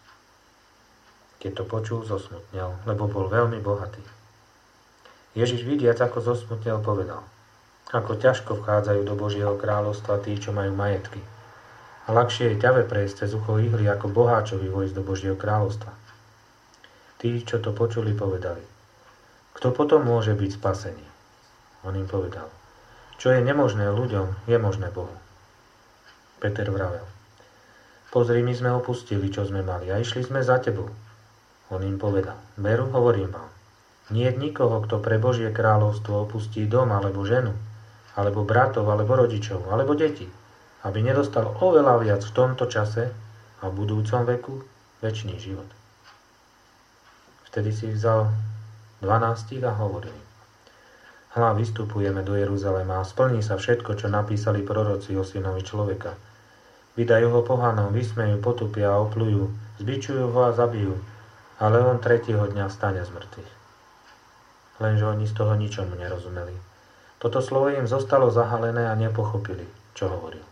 Keď to počul, zosmutnel, lebo bol veľmi bohatý. Ježiš vidiac, ako zosmutnel, povedal: Ako ťažko vchádzajú do Božieho kráľovstva tí, čo majú majetky. A ľahšie je ťave prejsť cez ucho ihly, ako boháčovi vojsť do Božieho kráľovstva. Tí, čo to počuli, povedali: Kto potom môže byť spasený? On im povedal: Čo je nemožné ľuďom, je možné Bohu. Peter vravel: Pozri, my sme opustili, čo sme mali, a išli sme za tebou. On im povedal: Veru, hovorím vám, nie je nikoho, kto pre Božie kráľovstvo opustí dom, alebo ženu, alebo bratov, alebo rodičov, alebo deti, aby nedostal oveľa viac v tomto čase a v budúcom veku večný život. Vtedy si vzal dvanástich a hovoril: Hľa, vystupujeme do Jeruzalema a splní sa všetko, čo napísali proroci o synovi človeka. Vydajú ho pohanom, vysmejú, potupia a oplujú, zbičujú ho a zabijú, ale on tretieho dňa vstane z mŕtvych. Lenže oni z toho ničomu nerozumeli. Toto slovo im zostalo zahalené a nepochopili, čo hovoril.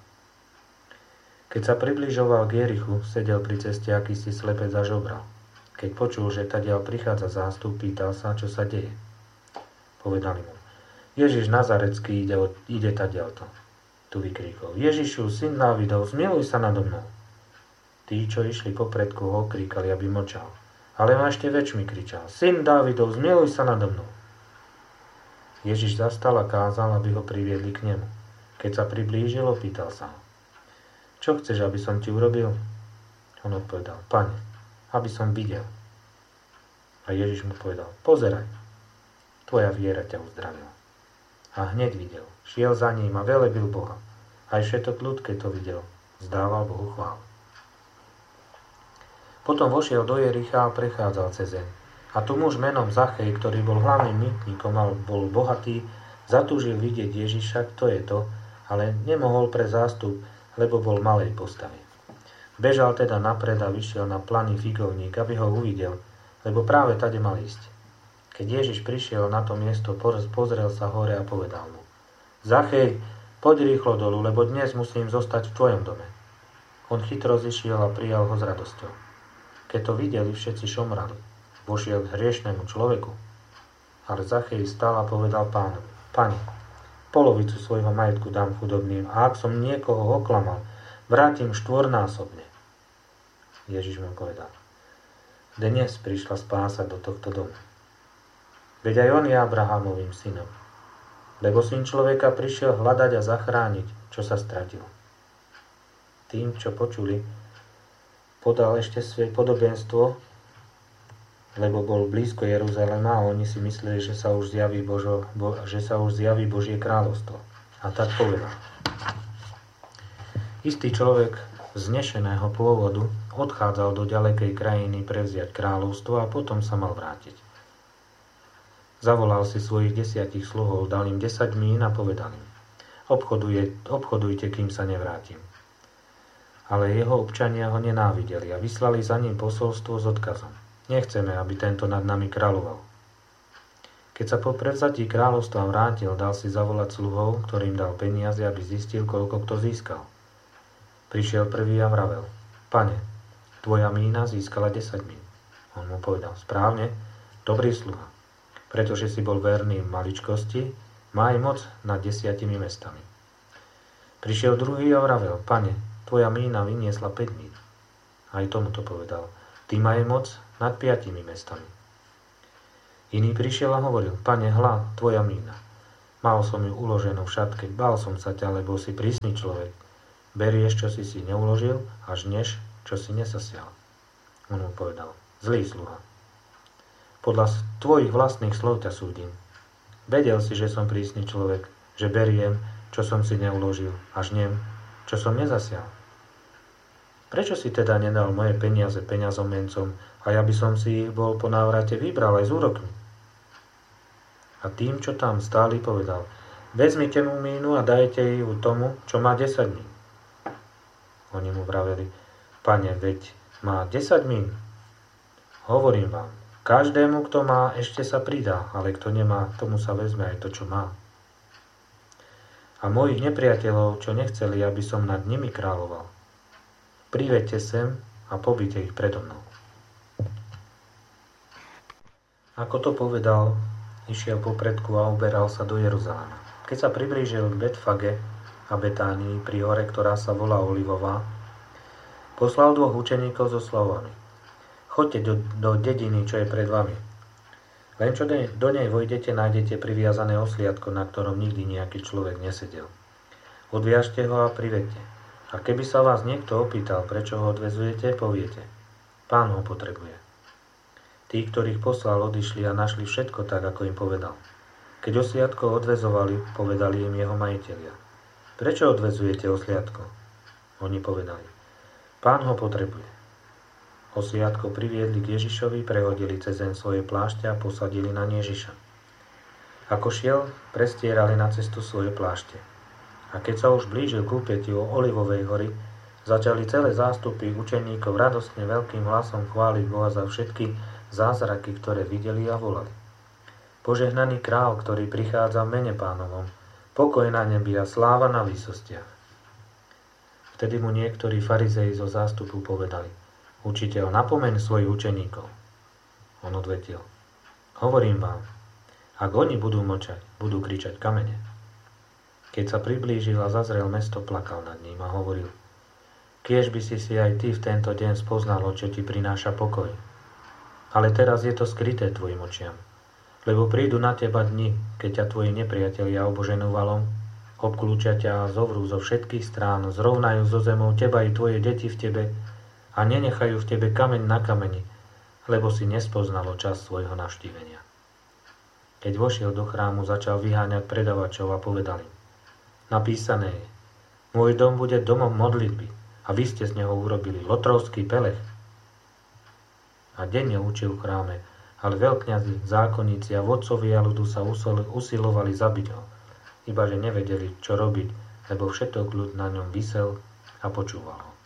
Keď sa približoval k Jerichu, sedel pri ceste akýsi slepec a žobral. Keď počul, že tadiaľ prichádza zástup, pýtal sa, čo sa deje. Povedali mu: Ježiš Nazarecký ide, ide tadiaľto. Tu vykríkol: Ježišu, syn Dávidov, zmiluj sa nado mnou. Tí, čo išli popredku, ho okríkali, aby mlčal. Ale on ešte väčšmi kričal: Syn Dávidov, zmiluj sa nado mnou. Ježiš zastal a kázal, aby ho priviedli k nemu. Keď sa priblížil, opýtal sa ho: Čo chceš, aby som ti urobil? On odpovedal: Pane, aby som videl. A Ježiš mu povedal: Pozeraj, tvoja viera ťa uzdravila. A hneď videl, šiel za ním a velebil Boha. Aj všetok ľud, keď to videl, vzdával Bohu chválu. Potom vošiel do Jericha a prechádzal cez zeň. A tu muž menom Zachej, ktorý bol hlavným mýtnikom a bol bohatý, zatúžil vidieť Ježiša, kto je to, ale nemohol pre zástup, lebo bol malej postavy. Bežal teda napred a vyšiel na planý figovník, aby ho uvidel, lebo práve tade mal ísť. Keď Ježiš prišiel na to miesto, pozrel sa hore a povedal mu: Zachej, poď rýchlo dolu, lebo dnes musím zostať v tvojom dome. On chytro zišiel a prijal ho s radosťou. Keď to videli, všetci šomrali. Vošiel k hriešnemu človeku. Ale Zachej stal a povedal pánovi: Pane, polovicu svojho majetku dám chudobným a ak som niekoho oklamal, vrátim štvornásobne. Ježiš mu povedal: Dnes prišla spása do tohto domu. Veď aj on je Abrahamovým synom. Lebo syn človeka prišiel hľadať a zachrániť, čo sa stratilo. Tým, čo počuli, podal ešte svoje podobenstvo, lebo bol blízko Jeruzalema a oni si mysleli, že sa už zjaví, Božo, bo, že sa už zjaví Božie kráľovstvo. A tak povedal: Istý človek vznešeného pôvodu odchádzal do ďalekej krajiny prevziať kráľovstvo a potom sa mal vrátiť. Zavolal si svojich desiatich sluhov, dal im desať mín a povedal im: Obchoduje, obchodujte, kým sa nevrátim. Ale jeho občania ho nenávideli a vyslali za ním posolstvo s odkazom: Nechceme, aby tento nad nami kráľoval. Keď sa po prevzatí kráľovstva vrátil, dal si zavolať sluhov, ktorým dal peniaze, aby zistil, koľko kto získal. Prišiel prvý a vravel: Pane, tvoja mína získala desať mín. On mu povedal: Správne, dobrý sluha, pretože si bol verný v maličkosti, má aj moc nad desiatimi mestami. Prišiel druhý a vravel: Pane, tvoja mína vyniesla päť mín. Aj tomu to povedal: ty majú moc nad piatimi mestami. Iný prišiel a hovoril, pane, hľa, tvoja mína. Mal som ju uloženú v šatke, bál som sa ťa, lebo si prísny človek. Berieš, čo si si neuložil, a žneš, čo si nesasial. On mu povedal, zlý sluha. Podľa tvojich vlastných slov ťa súdim. Vedel si, že som prísny človek, že beriem, čo som si neuložil, a žnem, čo som nezasial. Prečo si teda nedal moje peniaze peňazomencom, a ja by som si ich bol po návrate vybral aj z úrokmi? A tým, čo tam stáli, povedal, vezmite mu mínu a dajte ju tomu, čo má desať mín. Oni mu vraveli, pane, veď má desať mín. Hovorím vám, každému, kto má, ešte sa pridá, ale kto nemá, tomu sa vezme aj to, čo má. A mojich nepriateľov, čo nechceli, aby som nad nimi kráľoval, priveďte sem a pobite ich predo mnou. Ako to povedal, išiel popredku a uberal sa do Jeruzalema. Keď sa priblížil k Betfage a Betánii pri hore, ktorá sa volá Olivová, poslal dvoch učeníkov so slovami. Choďte do, do dediny, čo je pred vami. Len čo do nej vojdete, nájdete priviazané osliadko, na ktorom nikdy nejaký človek nesedel. Odviažte ho a privedte. A keby sa vás niekto opýtal, prečo ho odvezujete, poviete. Pán ho potrebuje. Tí, ktorých poslal, odišli a našli všetko tak, ako im povedal. Keď osliadko odvezovali, povedali im jeho majitelia. Prečo odvezujete osliadko? Oni povedali. Pán ho potrebuje. Osliadko priviedli k Ježišovi, prehodili cez zem svoje plášte a posadili na Ježiša. Ako šiel, prestierali na cestu svoje plášte. A keď sa už blížil k úpätiu Olivovej hory, začali celé zástupy učeníkov radostne veľkým hlasom chváliť Boha za všetky zázraky, ktoré videli a volali. Požehnaný král, ktorý prichádza v mene Pánovom, pokoj na nebi a sláva na výsostiach. Vtedy mu niektorí farizei zo zástupu povedali, učiteľ, napomeň svojich učeníkov. On odvetil, hovorím vám, ak oni budú mlčať, budú kričať kamene. Keď sa priblížil a zazrel mesto, plakal nad ním a hovoril, kiež by si si aj ty v tento deň spoznalo, čo ti prináša pokoj. Ale teraz je to skryté tvojim očiam, lebo prídu na teba dni, keď ťa tvoji nepriatelia oboženú valom, obklúčia ťa a zovrú zo všetkých strán, zrovnajú zo zemou teba i tvoje deti v tebe a nenechajú v tebe kameň na kameni, lebo si nespoznalo čas svojho navštívenia. Keď vošiel do chrámu, začal vyháňať predavačov a povedal im, napísané je, môj dom bude domom modlitby a vy ste z neho urobili lotrovský pelech. A denne učil v chráme, ale veľkňazi, zákonníci a vodcovia ľudu sa usilovali zabiť ho, ibaže nevedeli, čo robiť, lebo všetok ľud na ňom visel a počúval ho.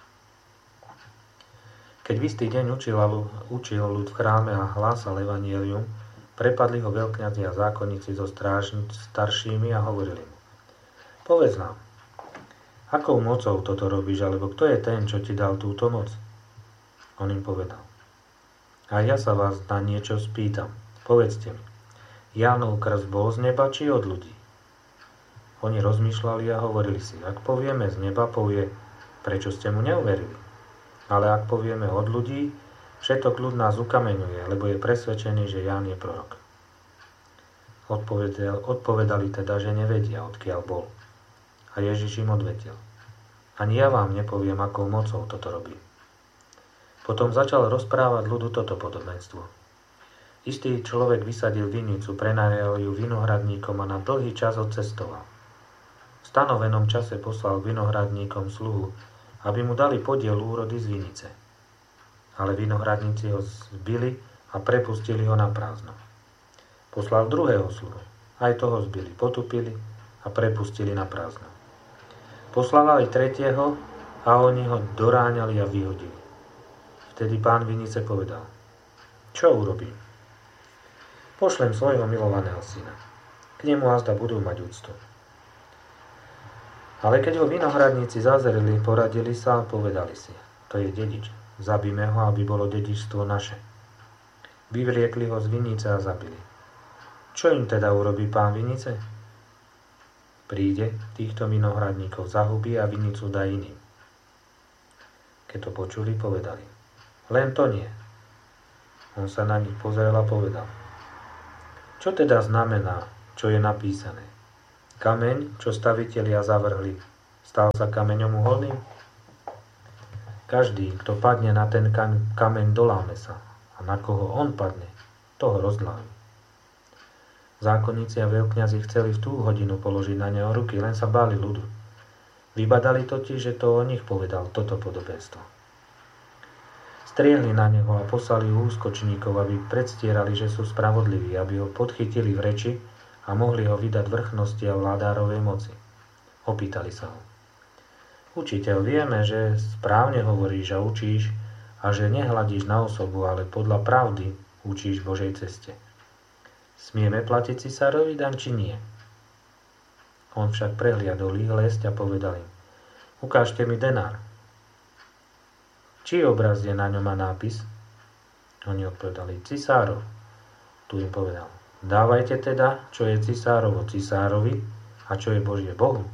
Keď v istý deň učil, učil ľud v chráme a hlásal evanjelium, prepadli ho veľkňazi a zákonníci so strážni, staršími a hovorili mu, povedz nám, akou mocou toto robíš, alebo kto je ten, čo ti dal túto moc? On im povedal, a ja sa vás na niečo spýtam. Povedzte mi, Jánov krst bol z neba, či od ľudí? Oni rozmýšľali a hovorili si, ak povieme z neba, povie, prečo ste mu neuverili? Ale ak povieme od ľudí, všetok ľud nás ukameňuje, lebo je presvedčený, že Ján je prorok. Odpovedali, odpovedali teda, že nevedia, odkiaľ bol. A Ježiš im odvetil, ani ja vám nepoviem, akou mocou toto robí. Potom začal rozprávať ľudu toto podobenstvo. Istý človek vysadil vinicu, prenajal ju vinohradníkom a na dlhý čas odcestoval. V stanovenom čase poslal vinohradníkom sluhu, aby mu dali podiel úrody z vinice. Ale vinohradníci ho zbili a prepustili ho na prázdno. Poslal druhého sluhu, aj toho zbili, potupili a prepustili na prázdno. Poslal aj tretieho a oni ho doráňali a vyhodili. Vtedy pán vinice povedal, čo urobím? Pošlem svojho milovaného syna. K nemu azda budú mať úctu. Ale keď ho vinohradníci zazreli, poradili sa a povedali si, to je dedič, zabíme ho, aby bolo dedičstvo naše. Vyvliekli ho z vinice a zabili. Čo im teda urobí pán vinice? Príde, týchto vinohradníkov zahubí a vinicu dá iným. Keď to počuli, povedali, len to nie, On sa na nich pozrel a povedal: Čo teda znamená, čo je napísané? Kameň, čo stavitelia zavrhli, stal sa kameňom uholným? Každý, kto padne na ten kameň, doláme sa, a na koho on padne, toho rozláme. Zákonníci a veľkňazi chceli v tú hodinu položiť na neho ruky, len sa báli ľudu. Vybadali totiž, že to o nich povedal toto podobenstvo. Striehli na neho a poslali úskočníkov, aby predstierali, že sú spravodliví, aby ho podchytili v reči a mohli ho vydať vrchnosti a vládárovej moci. Opýtali sa ho: Učiteľ, vieme, že správne hovoríš a učíš a že nehľadíš na osobu, ale podľa pravdy učíš Božej ceste. Smieme platiť cisárovi daň, či nie? On však prehliadol ich lesť a povedal im: Ukážte mi denár. Čí obraz je na ňom a nápis? Oni odpovedali: Cisárov. Tu im povedal: Dávajte teda, čo je cisárovo cisárovi a čo je Božie Bohu.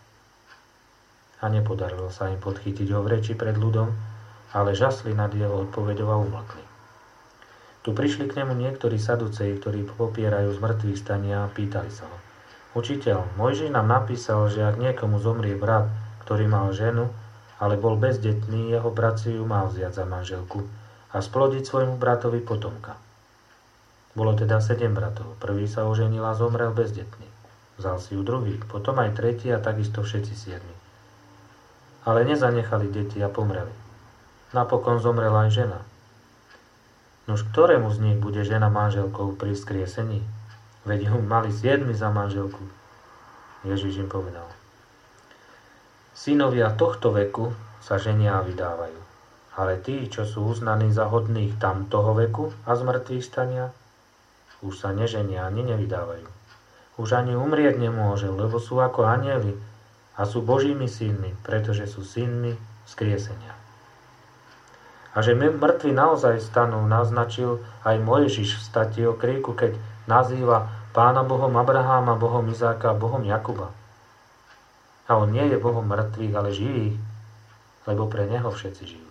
A nepodarilo sa im podchytiť ho v reči pred ľudom, ale žasli nad jeho odpoveďou a umlkli. Tu prišli k nemu niektorí saduceji, ktorí popierajú zmrtvých stania, a pýtali sa ho: Učiteľ, Mojžiš nám napísal, že ak niekomu zomrie brat, ktorý mal ženu, ale bol bezdetný, jeho brat si ju mal vziať za manželku a splodiť svojmu bratovi potomka. Bolo teda sedem bratov. Prvý sa oženil a zomrel bezdetný. Vzal si ju druhý, potom aj tretí a takisto všetci siedmi. Ale nezanechali deti a pomreli. Napokon zomrela aj žena. Nož ktorému z nich bude žena manželkou pri skriesení? Veď ju mali siedmi za manželku. Ježiš im povedal: Synovia tohto veku sa ženia a vydávajú, ale tí, čo sú uznaní za hodných tamtoho veku a z mŕtvych stania, už sa neženia ani nevydávajú. Už ani umrieť nemôže, lebo sú ako anjeli a sú Božími synmi, pretože sú synmi vzkriesenia. A že mŕtvi naozaj stanú, naznačil aj Mojžiš v stati o kríku, keď nazýva Pána Bohom Abraháma, Bohom Izáka a Bohom Jakuba. A on nie je Bohom mŕtvych, ale živých, lebo pre neho všetci žijú.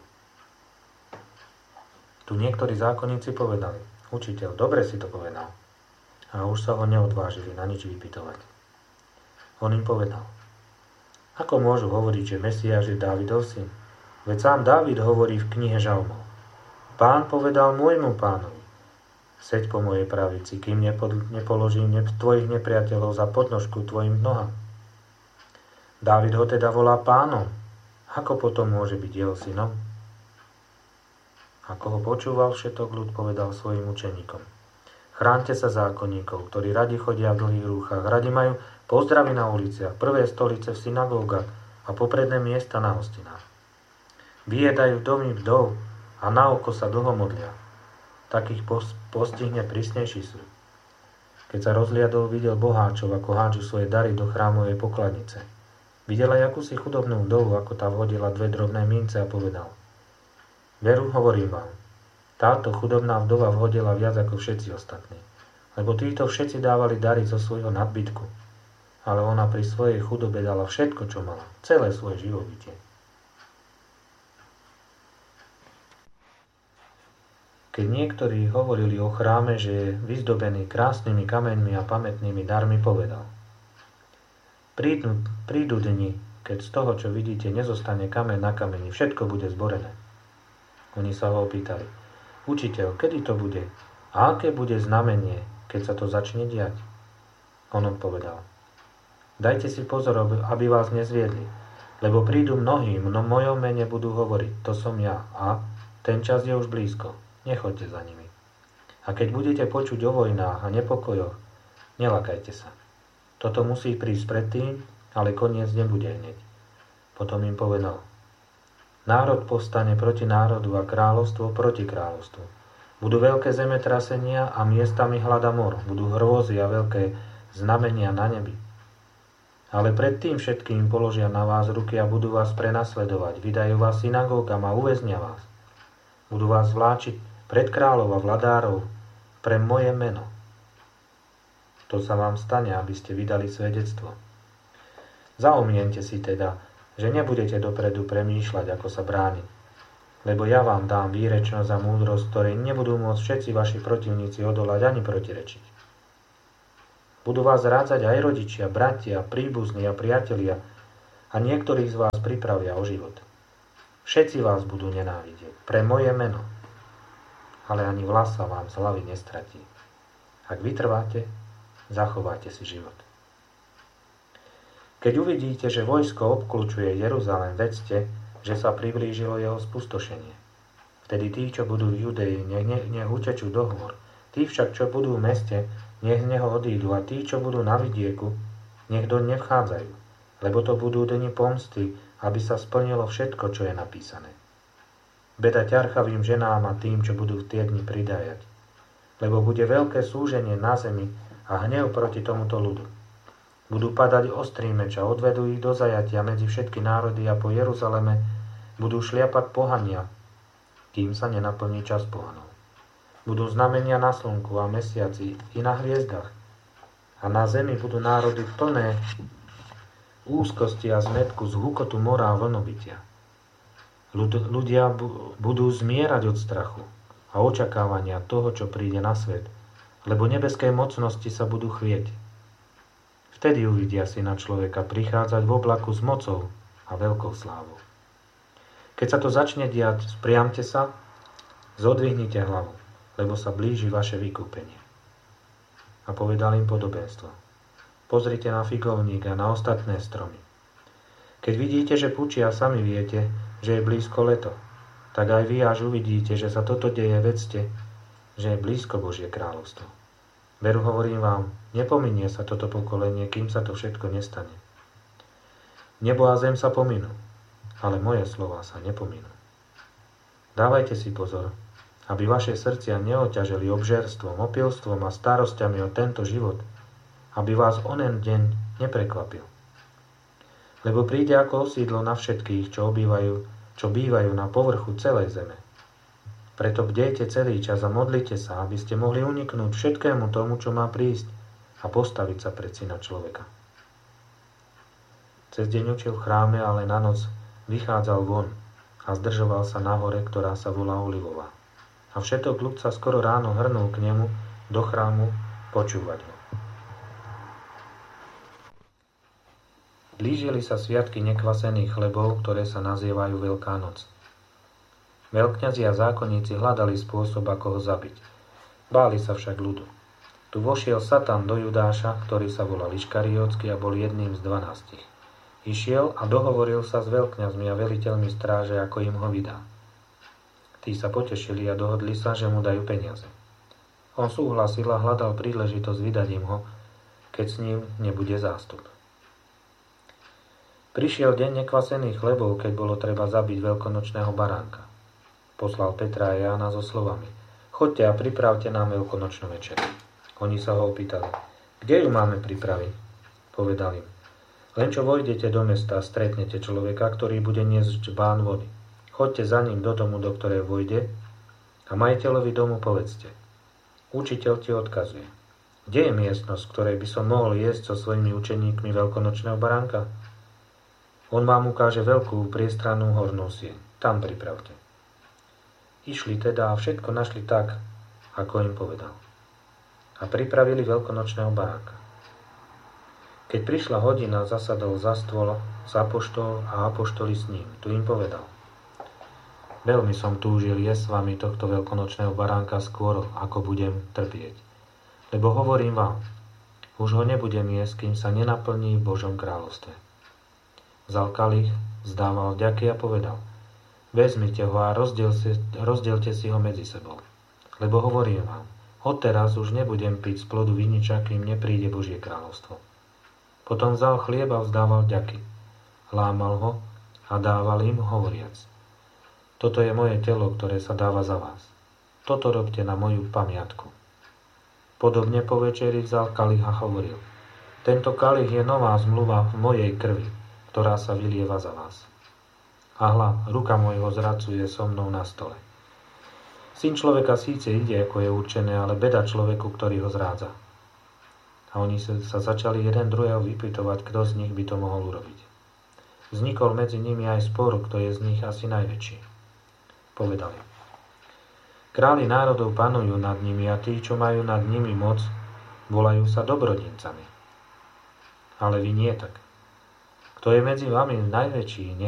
Tu niektorí zákonníci povedali: Učiteľ, dobre si to povedal. A už sa ho neodvážili na nič vypytovať. On im povedal: Ako môžu hovoriť, že Mesiáš je Dávidov syn? Veď sám Dávid hovorí v knihe Žalmov: Pán povedal môjmu pánovi: Seď po mojej pravici, kým nepoložím tvojich nepriateľov za podnožku tvojim nohám. Dávid ho teda volá pánom. Ako potom môže byť jeho synom? Ako ho počúval všetok ľud, povedal svojim učeníkom: Chránte sa zákonníkov, ktorí radi chodia v dlhých rúchach, radi majú pozdravy na uliciach, prvé stolice v synagógach a popredné miesta na hostinách. Vyjedajú domy vdov a na oko sa dlho modlia. Takých postihne prísnejší súd. Keď sa rozliadol, videl boháčov, ako hádžu svoje dary do chrámovej pokladnice. Videl aj akúsi chudobnú vdovu, ako tá vhodila dve drobné mince a povedal: Veru, hovorím vám, táto chudobná vdova vhodila viac ako všetci ostatní, lebo títo všetci dávali dary zo svojho nadbytku, ale ona pri svojej chudobe dala všetko, čo mala, celé svoje živobytie. Keď niektorí hovorili o chráme, že je vyzdobený krásnymi kameňmi a pamätnými darmi, povedal: Prídu, prídu dni, keď z toho, čo vidíte, nezostane kameň na kameni, všetko bude zborené. Oni sa ho opýtali: Učiteľ, kedy to bude? A aké bude znamenie, keď sa to začne diať? On odpovedal: Dajte si pozor, aby vás nezviedli, lebo prídu mnohí, v mojom mene budú hovoriť: To som ja, a ten čas je už blízko, nechoďte za nimi. A keď budete počuť o vojnách a nepokojoch, nelakajte sa. Toto musí prísť predtým, ale koniec nebude hneď. Potom im povedal: Národ povstane proti národu a kráľovstvo proti kráľovstvu. Budú veľké zemetrasenia a miestami hladomor, budú hrôzy a veľké znamenia na nebi. Ale predtým všetkým položia na vás ruky a budú vás prenasledovať, vydajú vás synagógam a uväznia vás. Budú vás vláčiť pred kráľov a vladárov pre moje meno. To sa vám stane, aby ste vydali svedectvo. Zaumiente si teda, že nebudete dopredu premýšľať, ako sa brániť. Lebo ja vám dám výrečnosť a múdrosť, ktorej nebudú môcť všetci vaši protivníci odolať ani protirečiť. Budú vás rádzať aj rodičia, bratia, príbuzní a priatelia a niektorých z vás pripravia o život. Všetci vás budú nenávidieť pre moje meno, ale ani vlasa vám z hlavy nestratí. Ak vytrváte, zachováte si život. Keď uvidíte, že vojsko obkľúčuje Jeruzalém, vedzte, že sa priblížilo jeho spustošenie. Vtedy tí, čo budú v Judei, nech, nech, nech utečú do hôr. Tí však, čo budú v meste, nech z neho odídu, a tí, čo budú na vidieku, nech doň nevchádzajú, lebo to budú dni pomsty, aby sa splnilo všetko, čo je napísané. Beda ťarchavým ženám a tým, čo budú v tie dni pridájať, lebo bude veľké súženie na zemi a hnev proti tomuto ľudu. Budú padať ostrý meč a odvedú ich do zajatia medzi všetky národy a po Jeruzaleme budú šliapať pohania, kým sa nenaplní čas pohanov. Budú znamenia na slnku a mesiaci i na hviezdach a na zemi budú národy plné úzkosti a zmätku z hukotu mora a vlnobytia. Ľud, ľudia bu, budú zmierať od strachu a očakávania toho, čo príde na svet, lebo nebeské mocnosti sa budú chvieť. Vtedy uvidia Syna človeka prichádzať v oblaku s mocou a veľkou slávou. Keď sa to začne diať, spriamte sa, zodvihnite hlavu, lebo sa blíži vaše vykúpenie. A povedal im podobenstvo. Pozrite na figovník a na ostatné stromy. Keď vidíte, že pučia, sami viete, že je blízko leto. Tak aj vy, až uvidíte, že sa toto deje, vedzte, že je blízko Božie kráľovstvo. Veru hovorím vám, nepominie sa toto pokolenie, kým sa to všetko nestane. Nebo a zem sa pominú, ale moje slová sa nepominú. Dávajte si pozor, aby vaše srdcia neoťažili obžerstvom, opilstvom a starosťami o tento život, aby vás onen deň neprekvapil. Lebo príde ako osídlo na všetkých, čo obývajú, čo bývajú na povrchu celej zeme. Preto bdejte celý čas a modlite sa, aby ste mohli uniknúť všetkému tomu, čo má prísť a postaviť sa pred Syna človeka. Cez deň učil v chráme, ale na noc vychádzal von a zdržoval sa na hore, ktorá sa volá Olivová. A všetok ľud sa skoro ráno hrnul k nemu do chrámu počúvať ho. Blížili sa sviatky nekvasených chlebov, ktoré sa nazývajú Veľká noc. Veľkňazi a zákonníci hľadali spôsob, ako ho zabiť. Báli sa však ľudu. Tu vošiel Satan do Judáša, ktorý sa volal Iškariotsky a bol jedným z dvanástich. Išiel a dohovoril sa s veľkňazmi a veliteľmi stráže, ako im ho vydá. Tí sa potešili a dohodli sa, že mu dajú peniaze. On súhlasil a hľadal príležitosť vydať im ho, keď s ním nebude zástup. Prišiel deň nekvasených chlebov, keď bolo treba zabiť veľkonočného baránka. Poslal Petra a Jána so slovami: Choďte a pripravte nám veľkonočnú večeru. Oni sa ho opýtali: Kde ju máme pripraviť? Povedal im: Len čo vojdete do mesta a stretnete človeka, ktorý bude niesť džbán vody. Choďte za ním do domu, do ktorej vojde, a majiteľovi domu povedzte: Učiteľ ti odkazuje: Kde je miestnosť, v ktorej by som mohol jesť so svojimi učeníkmi veľkonočného baránka? On vám ukáže veľkú priestrannú hornú sieň. Tam pripravte. Išli teda a všetko našli tak, ako im povedal. A pripravili veľkonočného baránka. Keď prišla hodina, zasadol za stôl s apoštol a apoštoli s ním. Tu im povedal: Veľmi som túžil jesť s vami tohto veľkonočného baránka skôr, ako budem trpieť. Lebo hovorím vám, už ho nebudem jesť, kým sa nenaplní v Božom kráľovstve. Vzal kalich, vzdával vďaky a povedal: Vezmite ho a rozdielte, rozdielte si ho medzi sebou. Lebo hovorím vám, odteraz už nebudem piť z plodu viniča, kým nepríde Božie kráľovstvo. Potom vzal chlieb a vzdával vďaky. Lámal ho a dával im, hovoriac: Toto je moje telo, ktoré sa dáva za vás. Toto robte na moju pamiatku. Podobne po večeri vzal kalich a hovoril: Tento kalich je nová zmluva v mojej krvi, ktorá sa vylieva za vás. A hľa, ruka môjho zradcu je so mnou na stole. Syn človeka síce ide, ako je určené, ale beda človeku, ktorý ho zrádza. A oni sa, sa začali jeden druhého vypytovať, kto z nich by to mohol urobiť. Vznikol medzi nimi aj spor, kto je z nich asi najväčší. Povedali: Králi národov panujú nad nimi a tí, čo majú nad nimi moc, volajú sa dobrodincami. Ale vy nie tak. Kto je medzi vami najväčší,